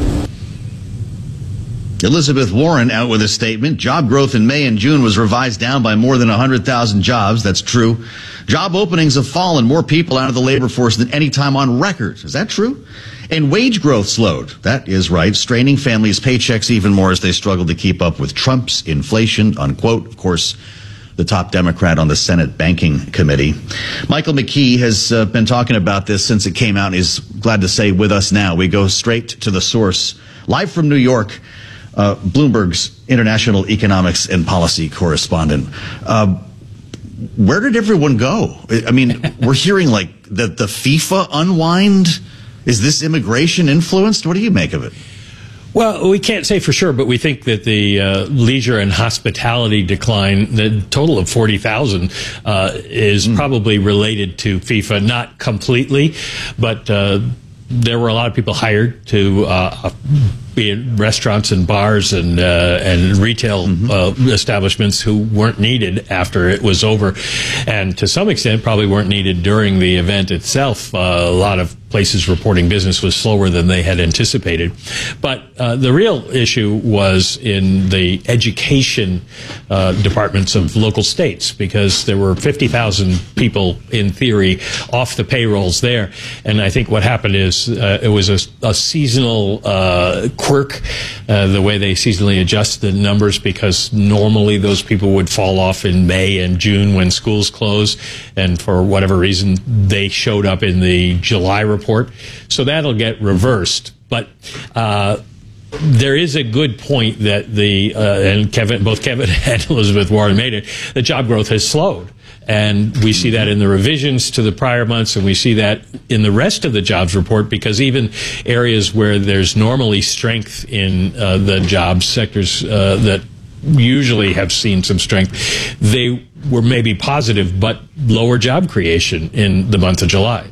[SPEAKER 18] Elizabeth Warren out with a statement. Job growth in May and June was revised down by more than one hundred thousand jobs. That's true. Job openings have fallen. More people out of the labor force than any time on record. Is that true? And wage growth slowed. That is right. Straining families' paychecks even more as they struggle to keep up with Trump's inflation, unquote. Of course, the top Democrat on the Senate Banking Committee. Michael McKee has uh, been talking about this since it came out and is glad to say with us now. We go straight to the source. Live from New York, Uh, Bloomberg's international economics and policy correspondent. Uh, where did everyone go? I mean, we're hearing like the, the FIFA unwind. Is this immigration influenced? What do you make of it?
[SPEAKER 4] Well, we can't say for sure, but we think that the uh, leisure and hospitality decline, the total of forty thousand, uh, is mm. probably related to FIFA. Not completely, but uh, there were a lot of people hired to uh, be in restaurants and bars and uh, and retail mm-hmm. uh, establishments who weren't needed after it was over, and to some extent probably weren't needed during the event itself. Uh, a lot of places reporting business was slower than they had anticipated. But uh, the real issue was in the education uh, departments of local states, because there were fifty thousand people, in theory, off the payrolls there. And I think what happened is uh, it was a, a seasonal uh, quirk, uh, the way they seasonally adjust the numbers, because normally those people would fall off in May and June when schools close. And for whatever reason, they showed up in the July report. So that'll get reversed. But uh, there is a good point that the, uh, and Kevin, both Kevin and Elizabeth Warren made it, the job growth has slowed. And we see that in the revisions to the prior months, and we see that in the rest of the jobs report, because even areas where there's normally strength in uh, the jobs sectors uh, that usually have seen some strength, they were maybe positive, but lower job creation in the month of July.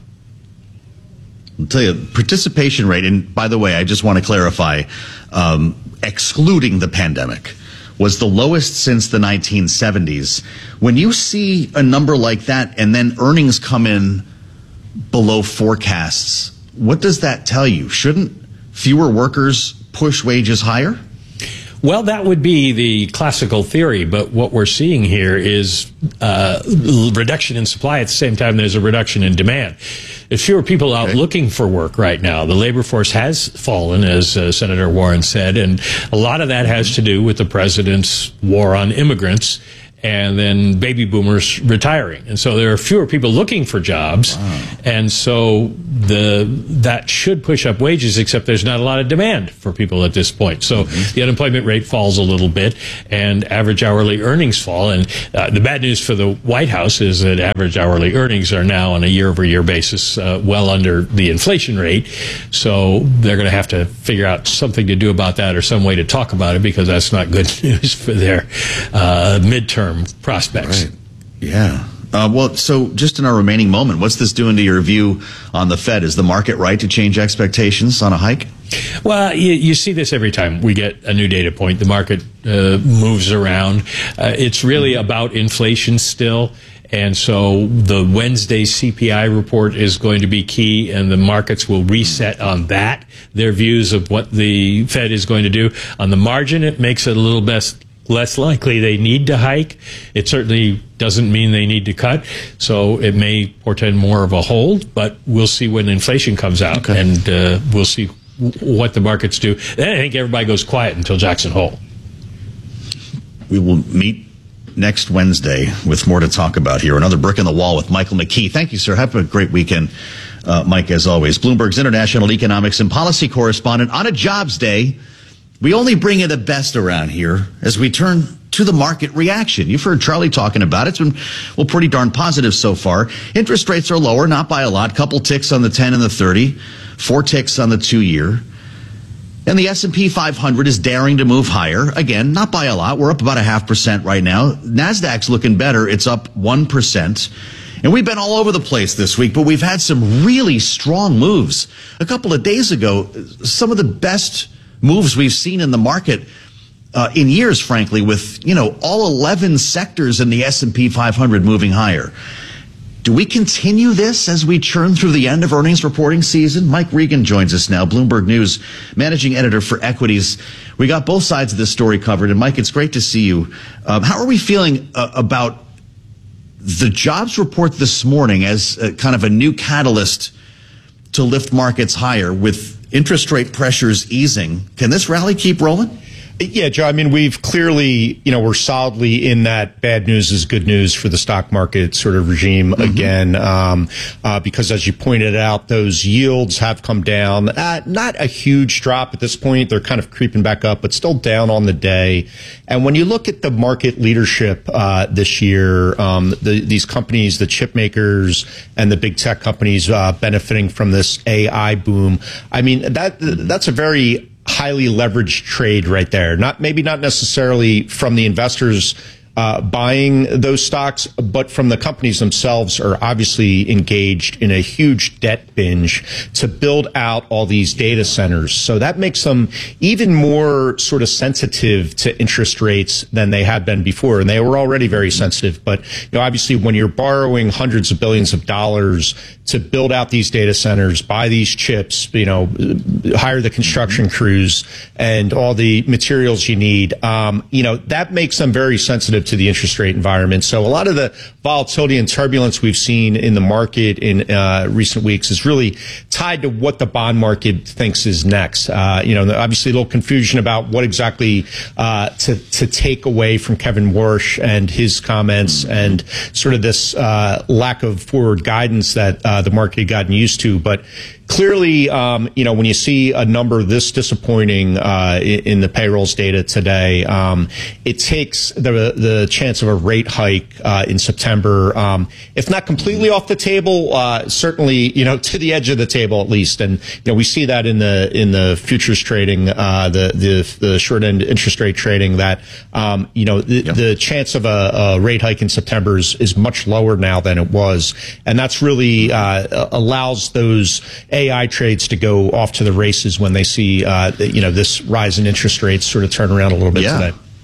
[SPEAKER 18] I'll tell you, participation rate, and by the way, I just want to clarify, um, excluding the pandemic, was the lowest since the nineteen seventies. When you see a number like that and then earnings come in below forecasts, what does that tell you? Shouldn't fewer workers push wages higher?
[SPEAKER 4] Well, that would be the classical theory, but what we're seeing here is uh, reduction in supply at the same time there's a reduction in demand. There's fewer people out okay. looking for work right now. The labor force has fallen, as uh, Senator Warren said, and a lot of that has to do with the president's war on immigrants and then baby boomers retiring. And so there are fewer people looking for jobs. Wow. And so the that should push up wages, except there's not a lot of demand for people at this point. So mm-hmm. the unemployment rate falls a little bit and average hourly earnings fall. And uh, the bad news for the White House is that average hourly earnings are now on a year-over-year basis uh, well under the inflation rate. So they're going to have to figure out something to do about that or some way to talk about it, because that's not good news for their uh, midterm prospects.
[SPEAKER 18] Right. Yeah. Uh, well, so just in our remaining moment, what's this doing to your view on the Fed? Is the market right to change expectations on a hike?
[SPEAKER 4] Well, you, you see this every time we get a new data point. The market uh, moves around. Uh, it's really about inflation still. And so the Wednesday C P I report is going to be key, and the markets will reset on that, their views of what the Fed is going to do. On the margin, it makes it a little best less likely they need to hike. It certainly doesn't mean they need to cut. So it may portend more of a hold, but we'll see when inflation comes out, okay. and uh, we'll see w- what the markets do. Then I think everybody goes quiet until Jackson Hole.
[SPEAKER 18] We will meet next Wednesday with more to talk about here. Another brick in the wall with Michael McKee. Thank you, sir. Have a great weekend, uh, Mike, as always. Bloomberg's international economics and policy correspondent on a jobs day. We only bring you the best around here as we turn to the market reaction. You've heard Charlie talking about it. It's been, well, pretty darn positive so far. Interest rates are lower, not by a lot. Couple ticks on the ten and the thirty, four ticks on the two-year. And the S and P five hundred is daring to move higher. Again, not by a lot. We're up about a half percent right now. NASDAQ's looking better. It's up one percent. And we've been all over the place this week, but we've had some really strong moves. A couple of days ago, some of the best moves we've seen in the market uh, in years, frankly, with, you know, all eleven sectors in the S and P five hundred moving higher. Do we continue this as we churn through the end of earnings reporting season? Mike Regan joins us now, Bloomberg News managing editor for equities. We got both sides of this story covered. And Mike, it's great to see you. Um, how are we feeling uh, about the jobs report this morning as uh, kind of a new catalyst to lift markets higher with interest rate pressures easing? Can this rally keep rolling?
[SPEAKER 5] Yeah, Joe, I mean, we've clearly, you know, we're solidly in that bad news is good news for the stock market sort of regime mm-hmm. again, um, uh, because as you pointed out, those yields have come down. Uh, not a huge drop at this point. They're kind of creeping back up, but still down on the day. And when you look at the market leadership uh, this year, um, the, these companies, the chip makers and the big tech companies uh, benefiting from this A I boom, I mean, that that's a very highly leveraged trade right there. Not maybe not necessarily from the investors uh, buying those stocks, but from the companies themselves are obviously engaged in a huge debt binge to build out all these data centers. So that makes them even more sort of sensitive to interest rates than they had been before. And they were already very sensitive. But, you know, obviously when you're borrowing hundreds of billions of dollars to build out these data centers, buy these chips, you know, hire the construction crews and all the materials you need, um, you know, that makes them very sensitive to the interest rate environment. So a lot of the volatility and turbulence we've seen in the market in uh, recent weeks is really tied to what the bond market thinks is next. Uh, you know, obviously a little confusion about what exactly uh, to, to take away from Kevin Warsh and his comments and sort of this uh, lack of forward guidance that uh, the market had gotten used to. But clearly, um, you know, when you see a number this disappointing uh, in, in the payrolls data today, um, it takes the the chance of a rate hike uh, in September, um, if not completely off the table, uh, certainly, you know, to the edge of the table at least. And you know, we see that in the in the futures trading, uh, the the the short end interest rate trading, that um, you know the, yeah. the chance of a, a rate hike in September is, is much lower now than it was, and that's really uh, allows those A I trades to go off to the races when they see, uh, you know, this rise in interest rates sort of turn around a little bit
[SPEAKER 18] yeah.
[SPEAKER 5] today.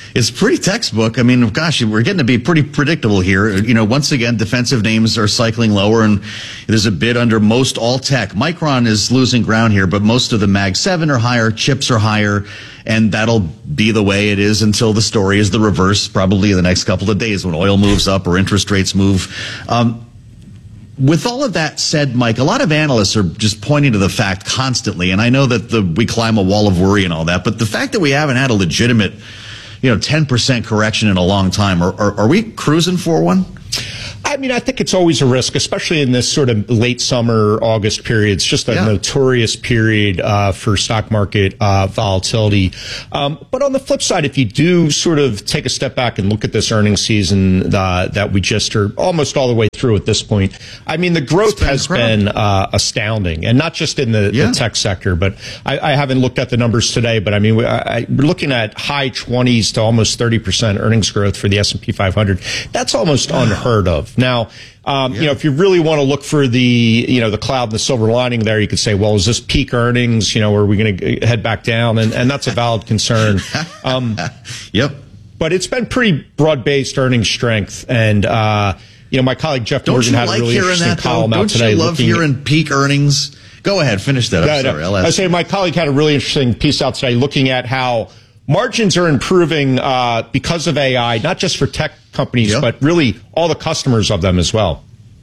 [SPEAKER 18] It's pretty textbook. I mean, gosh, we're getting to be pretty predictable here. You know, once again, defensive names are cycling lower, and there's a bid under most all tech. Micron is losing ground here, but most of the Mag seven are higher, chips are higher, and that'll be the way it is until the story is the reverse, probably in the next couple of days when oil moves up or interest rates move. Um, With all of that said, Mike, a lot of analysts are just pointing to the fact constantly, and I know that the, we climb a wall of worry and all that, but the fact that we haven't had a legitimate, you know, ten percent correction in a long time, are, are, are we cruising for one?
[SPEAKER 5] I mean, I think it's always a risk, especially in this sort of late summer, August period. It's just a yeah. notorious period uh, for stock market uh, volatility. Um, but on the flip side, if you do sort of take a step back and look at this earnings season uh, that we just are almost all the way through at this point, I mean, the growth been has incredible. been uh, astounding, and not just in the, yeah. the tech sector. But I, I haven't looked at the numbers today, but I mean, we, I, we're looking at high twenties to almost thirty percent earnings growth for the S and P five hundred. That's almost wow. unheard of. Now, um, yeah. you know, if you really want to look for the, you know, the cloud and the silver lining there, you could say, well, is this peak earnings? You know, are we going to head back down? And, and that's a valid concern. Um,
[SPEAKER 18] yep.
[SPEAKER 5] But it's been pretty broad-based earnings strength. And, uh, you know, my colleague Jeff
[SPEAKER 18] Don't
[SPEAKER 5] Morgan had
[SPEAKER 18] like
[SPEAKER 5] a really interesting
[SPEAKER 18] that,
[SPEAKER 5] column
[SPEAKER 18] Don't
[SPEAKER 5] out today.
[SPEAKER 18] Don't you love hearing at, peak earnings? Go ahead, finish that. I'm
[SPEAKER 5] no,
[SPEAKER 18] sorry.
[SPEAKER 5] No.
[SPEAKER 18] I'll ask
[SPEAKER 5] I say my colleague had a really interesting piece out today looking at how margins are improving uh, because of A I, not just for tech companies, yep. but really all the customers of them as well.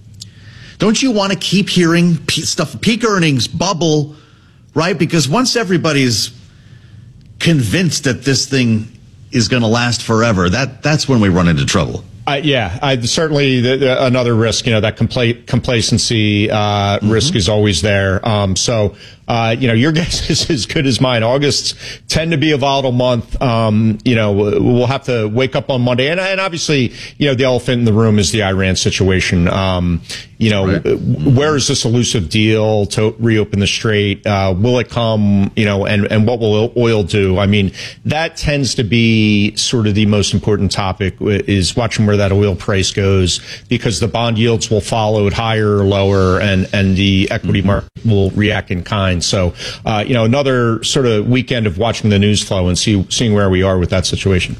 [SPEAKER 18] Don't you want to keep hearing pe- stuff, peak earnings, bubble, right? Because once everybody's convinced that this thing is going to last forever, that that's when we run into trouble.
[SPEAKER 5] Uh, yeah, I, certainly the, the, another risk, you know, that compla- complacency uh, mm-hmm. risk is always there. Um, so, uh, you know, your guess is as good as mine. Augusts tend to be a volatile month. Um, you know, we'll have to wake up on Monday. And, and obviously, you know, the elephant in the room is the Iran situation. Um, you know, right. mm-hmm. where is this elusive deal to reopen the strait? Uh, will it come, you know, and, and what will oil do? I mean, that tends to be sort of the most important topic, is watching where that oil price goes, because the bond yields will follow it higher or lower, and, and the equity mm-hmm. market will react in kind. So, uh, you know, another sort of weekend of watching the news flow and see, seeing where we are with that situation.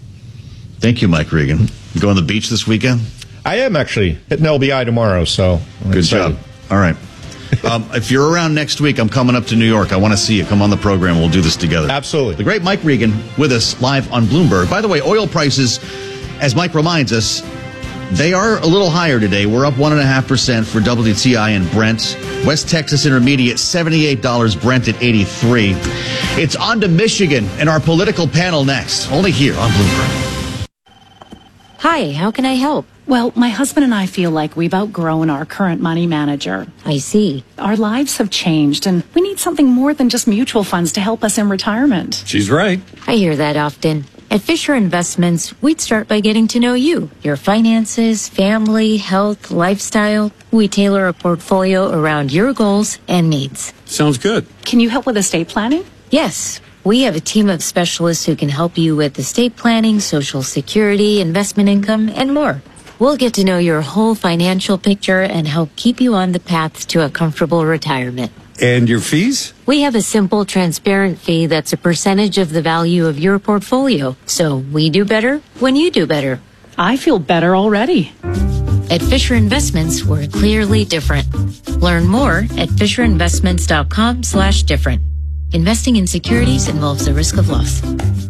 [SPEAKER 18] Thank you, Mike Regan. You go on the beach this weekend?
[SPEAKER 5] I am actually hitting L B I tomorrow, so I'm
[SPEAKER 18] good
[SPEAKER 5] excited.
[SPEAKER 18] job. All right. um, if you're around next week, I'm coming up to New York. I want to see you. Come on the program. We'll do this together.
[SPEAKER 5] Absolutely.
[SPEAKER 18] The great Mike Regan with us live on Bloomberg. By the way, oil prices, as Mike reminds us, they are a little higher today. We're up one point five percent for W T I and Brent. West Texas Intermediate, seventy-eight dollars, Brent at eighty-three. It's on to Michigan and our political panel next, only here on Bloomberg.
[SPEAKER 6] Hi, how can I help?
[SPEAKER 8] Well, my husband and I feel like we've outgrown our current money manager.
[SPEAKER 6] I see.
[SPEAKER 8] Our lives have changed, and we need something more than just mutual funds to help us in retirement.
[SPEAKER 25] She's right.
[SPEAKER 6] I hear that often. At Fisher Investments, we'd start by getting to know you, your finances, family, health, lifestyle. We tailor a portfolio around your goals and needs.
[SPEAKER 25] Sounds good.
[SPEAKER 8] Can you help with estate planning?
[SPEAKER 6] Yes. We have a team of specialists who can help you with estate planning, Social Security, investment income, and more. We'll get to know your whole financial picture and help keep you on the path to a comfortable retirement.
[SPEAKER 25] And your fees?
[SPEAKER 6] We have a simple, transparent fee that's a percentage of the value of your portfolio. So we do better when you do better.
[SPEAKER 8] I feel better already.
[SPEAKER 6] At Fisher Investments, we're clearly different. Learn more at FisherInvestments.com slash different. Investing in securities involves a risk of loss.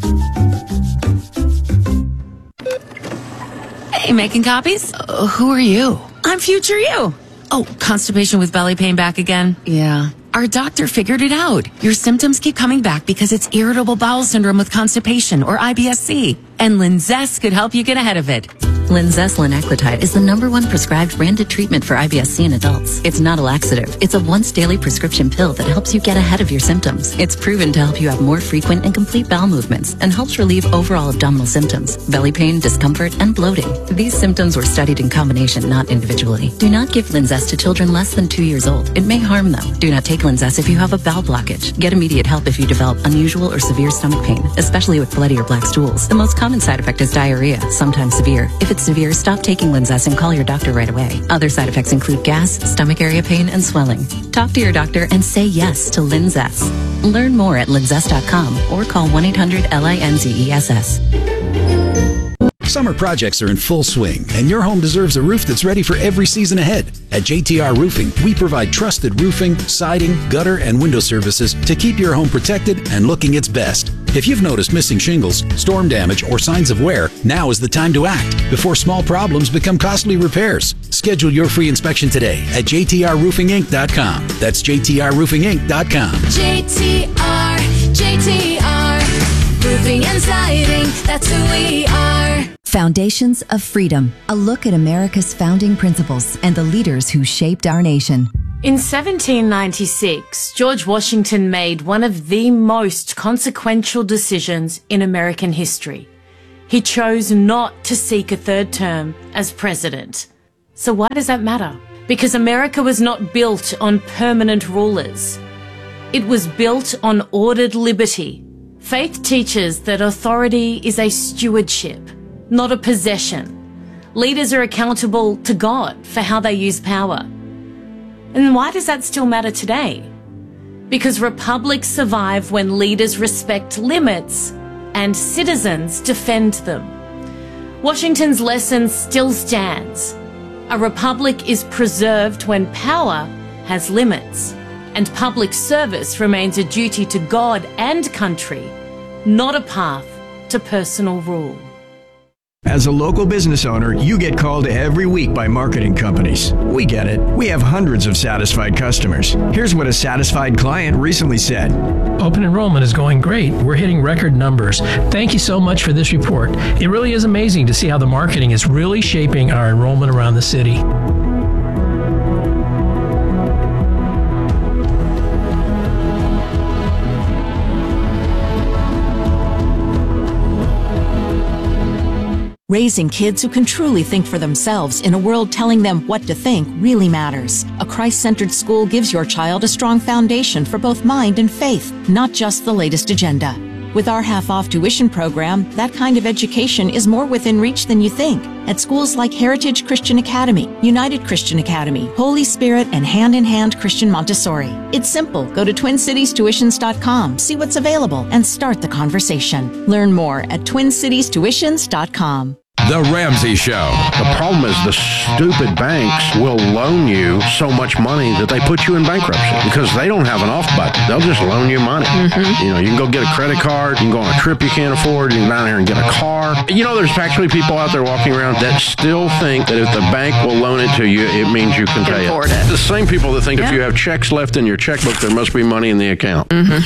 [SPEAKER 10] Hey, making copies?
[SPEAKER 8] Uh, who are you?
[SPEAKER 10] I'm future you. Oh, constipation with belly pain back again?
[SPEAKER 8] Yeah.
[SPEAKER 10] Our doctor figured it out. Your symptoms keep coming back because it's irritable bowel syndrome with constipation, or I B S C. And Linzess could help you get ahead of it.
[SPEAKER 11] Linzess linaclotide is the number one prescribed branded treatment for I B S C in adults. It's not a laxative. It's a once daily prescription pill that helps you get ahead of your symptoms. It's proven to help you have more frequent and complete bowel movements and helps relieve overall abdominal symptoms, belly pain, discomfort, and bloating. These symptoms were studied in combination, not individually. Do not give Linzess to children less than two years old. It may harm them. Do not take Linzess if you have a bowel blockage. Get immediate help if you develop unusual or severe stomach pain, especially with bloody or black stools. The most common side effect is diarrhea, sometimes severe. If it's severe, stop taking Linzess and call your doctor right away. Other side effects include gas, stomach area pain, and swelling. Talk to your doctor and say yes to Linzess. Learn more at linzess dot com or call one eight hundred L I N Z E S S.
[SPEAKER 1] Summer projects are in full swing, and your home deserves a roof that's ready for every season ahead. At J T R Roofing, we provide trusted roofing, siding, gutter, and window services to keep your home protected and looking its best. If you've noticed missing shingles, storm damage, or signs of wear, now is the time to act before small problems become costly repairs. Schedule your free inspection today at J T R roofing inc dot com. That's J T R roofing inc dot com.
[SPEAKER 2] J T R, J T R, roofing and siding, that's who we are.
[SPEAKER 12] Foundations of Freedom, a look at America's founding principles and the leaders who shaped our nation.
[SPEAKER 13] In seventeen ninety-six, George Washington made one of the most consequential decisions in American history. He chose not to seek a third term as president. So why does that matter? Because America was not built on permanent rulers. It was built on ordered liberty. Faith teaches that authority is a stewardship, not a possession. Leaders are accountable to God for how they use power. And why does that still matter today? Because republics survive when leaders respect limits and citizens defend them. Washington's lesson still stands. A republic is preserved when power has limits, and public service remains a duty to God and country, not a path to personal rule.
[SPEAKER 14] As a local business owner, you get called every week by marketing companies. We get it. We have hundreds of satisfied customers. Here's what a satisfied client recently said.
[SPEAKER 16] Open enrollment is going great. We're hitting record numbers. Thank you so much for this report. It really is amazing to see how the marketing is really shaping our enrollment around the city.
[SPEAKER 17] Raising kids who can truly think for themselves in a world telling them what to think really matters. A Christ-centered school gives your child a strong foundation for both mind and faith, not just the latest agenda. With our half-off tuition program, that kind of education is more within reach than you think. At schools like Heritage Christian Academy, United Christian Academy, Holy Spirit, and Hand in Hand Christian Montessori. It's simple. Go to twin cities tuitions dot com, see what's available, and start the conversation. Learn more at twin cities tuitions dot com.
[SPEAKER 7] The Ramsey Show.
[SPEAKER 3] The problem is the stupid banks will loan you so much money that they put you in bankruptcy because they don't have an off button. They'll just loan you money. Mm-hmm. You know, you can go get a credit card. You can go on a trip you can't afford. You can go down here and get a car. You know, there's actually people out there walking around that still think that if the bank will loan it to you, it means you can pay it. it. The same people that think yeah. if you have checks left in your checkbook, there must be money in the account. Mm-hmm.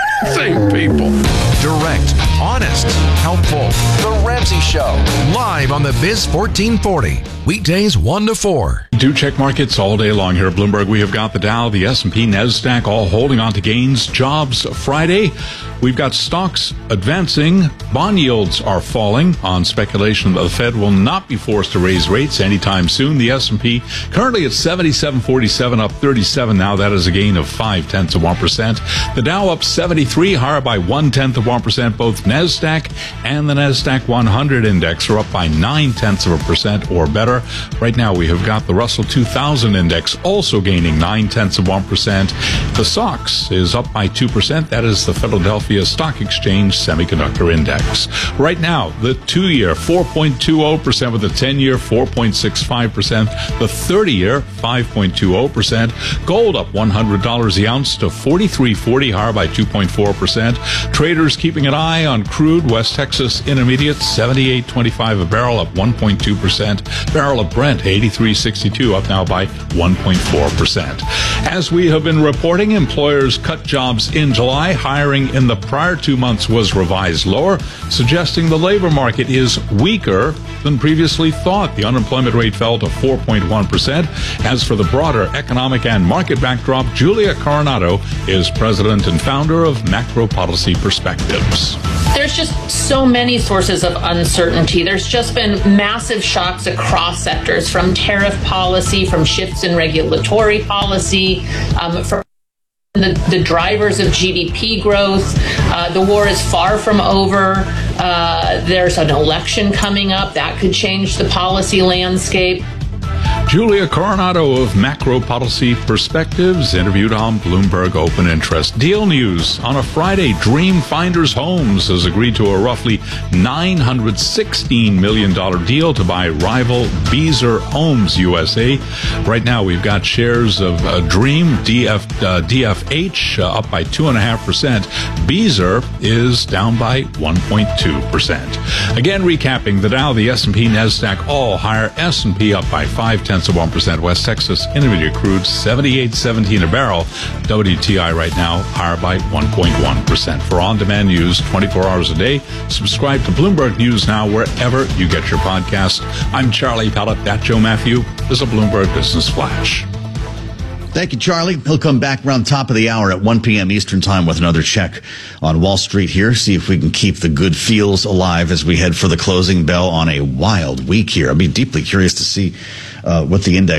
[SPEAKER 3] Same people.
[SPEAKER 7] Direct, honest, helpful. The Ramsey Show. Live on the Biz fourteen forty. Weekdays one to four.
[SPEAKER 19] Do check markets all day long here at Bloomberg. We have got the Dow, the S and P, NASDAQ all holding on to gains. Jobs Friday. We've got stocks advancing. Bond yields are falling on speculation that the Fed will not be forced to raise rates anytime soon. The S and P currently at seventy-seven forty-seven, up thirty-seven now. That is a gain of five tenths of one percent. The Dow up seventy-three, higher by one tenth of one percent. Both NASDAQ and the NASDAQ one hundred index are up by nine tenths of a percent or better. Right now we have got the Russell two thousand index also gaining nine tenths of one percent. The S O X is up by two percent. That is the Philadelphia Stock Exchange Semiconductor Index. Right now, the two-year four point two zero percent with the ten-year four point six five percent, the thirty-year five point two zero percent. Gold up one hundred dollars the ounce to forty-three forty, higher by two point four percent. Traders keeping an eye on crude. West Texas Intermediate seventy-eight twenty-five a barrel, up one point two percent. Barrel of Brent eighty-three sixty-two, up now by one point four percent. As we have been reporting, employers cut jobs in July. Hiring in the prior two months was revised lower, suggesting the labor market is weaker than previously thought. The unemployment rate fell to four point one percent. As for the broader economic and market backdrop, Julia Coronado is president and founder of Macro Policy Perspectives.
[SPEAKER 21] There's just so many sources of uncertainty. There's just been massive shocks across sectors, from tariff policy, from shifts in regulatory policy, um, from The, the drivers of G D P growth. Uh, the war is far from over. Uh, there's an election coming up that could change the policy landscape.
[SPEAKER 19] Julia Coronado of Macro Policy Perspectives interviewed on Bloomberg Open Interest. Deal news on a Friday. Dream Finders Homes has agreed to a roughly nine hundred sixteen million dollars deal to buy rival Beazer Homes U S A. Right now, we've got shares of uh, Dream D F, uh, D F H uh, up by two point five percent. Beazer is down by one point two percent. Again, recapping the Dow, the S and P, NASDAQ, all higher. S and P up by five tenths of one percent. West Texas Intermediate crude seventy-eight seventeen a barrel. W T I right now higher by one point one percent. For on-demand news twenty-four hours a day, subscribe to Bloomberg News Now wherever you get your podcast. I'm Charlie Pellet. That Joe Matthew is a Bloomberg Business Flash.
[SPEAKER 18] Thank you, Charlie. He'll come back around top of the hour at one p.m. Eastern Time with another check on Wall Street here. See if we can keep the good feels alive as we head for the closing bell on a wild week here. I'll be deeply curious to see uh, what the index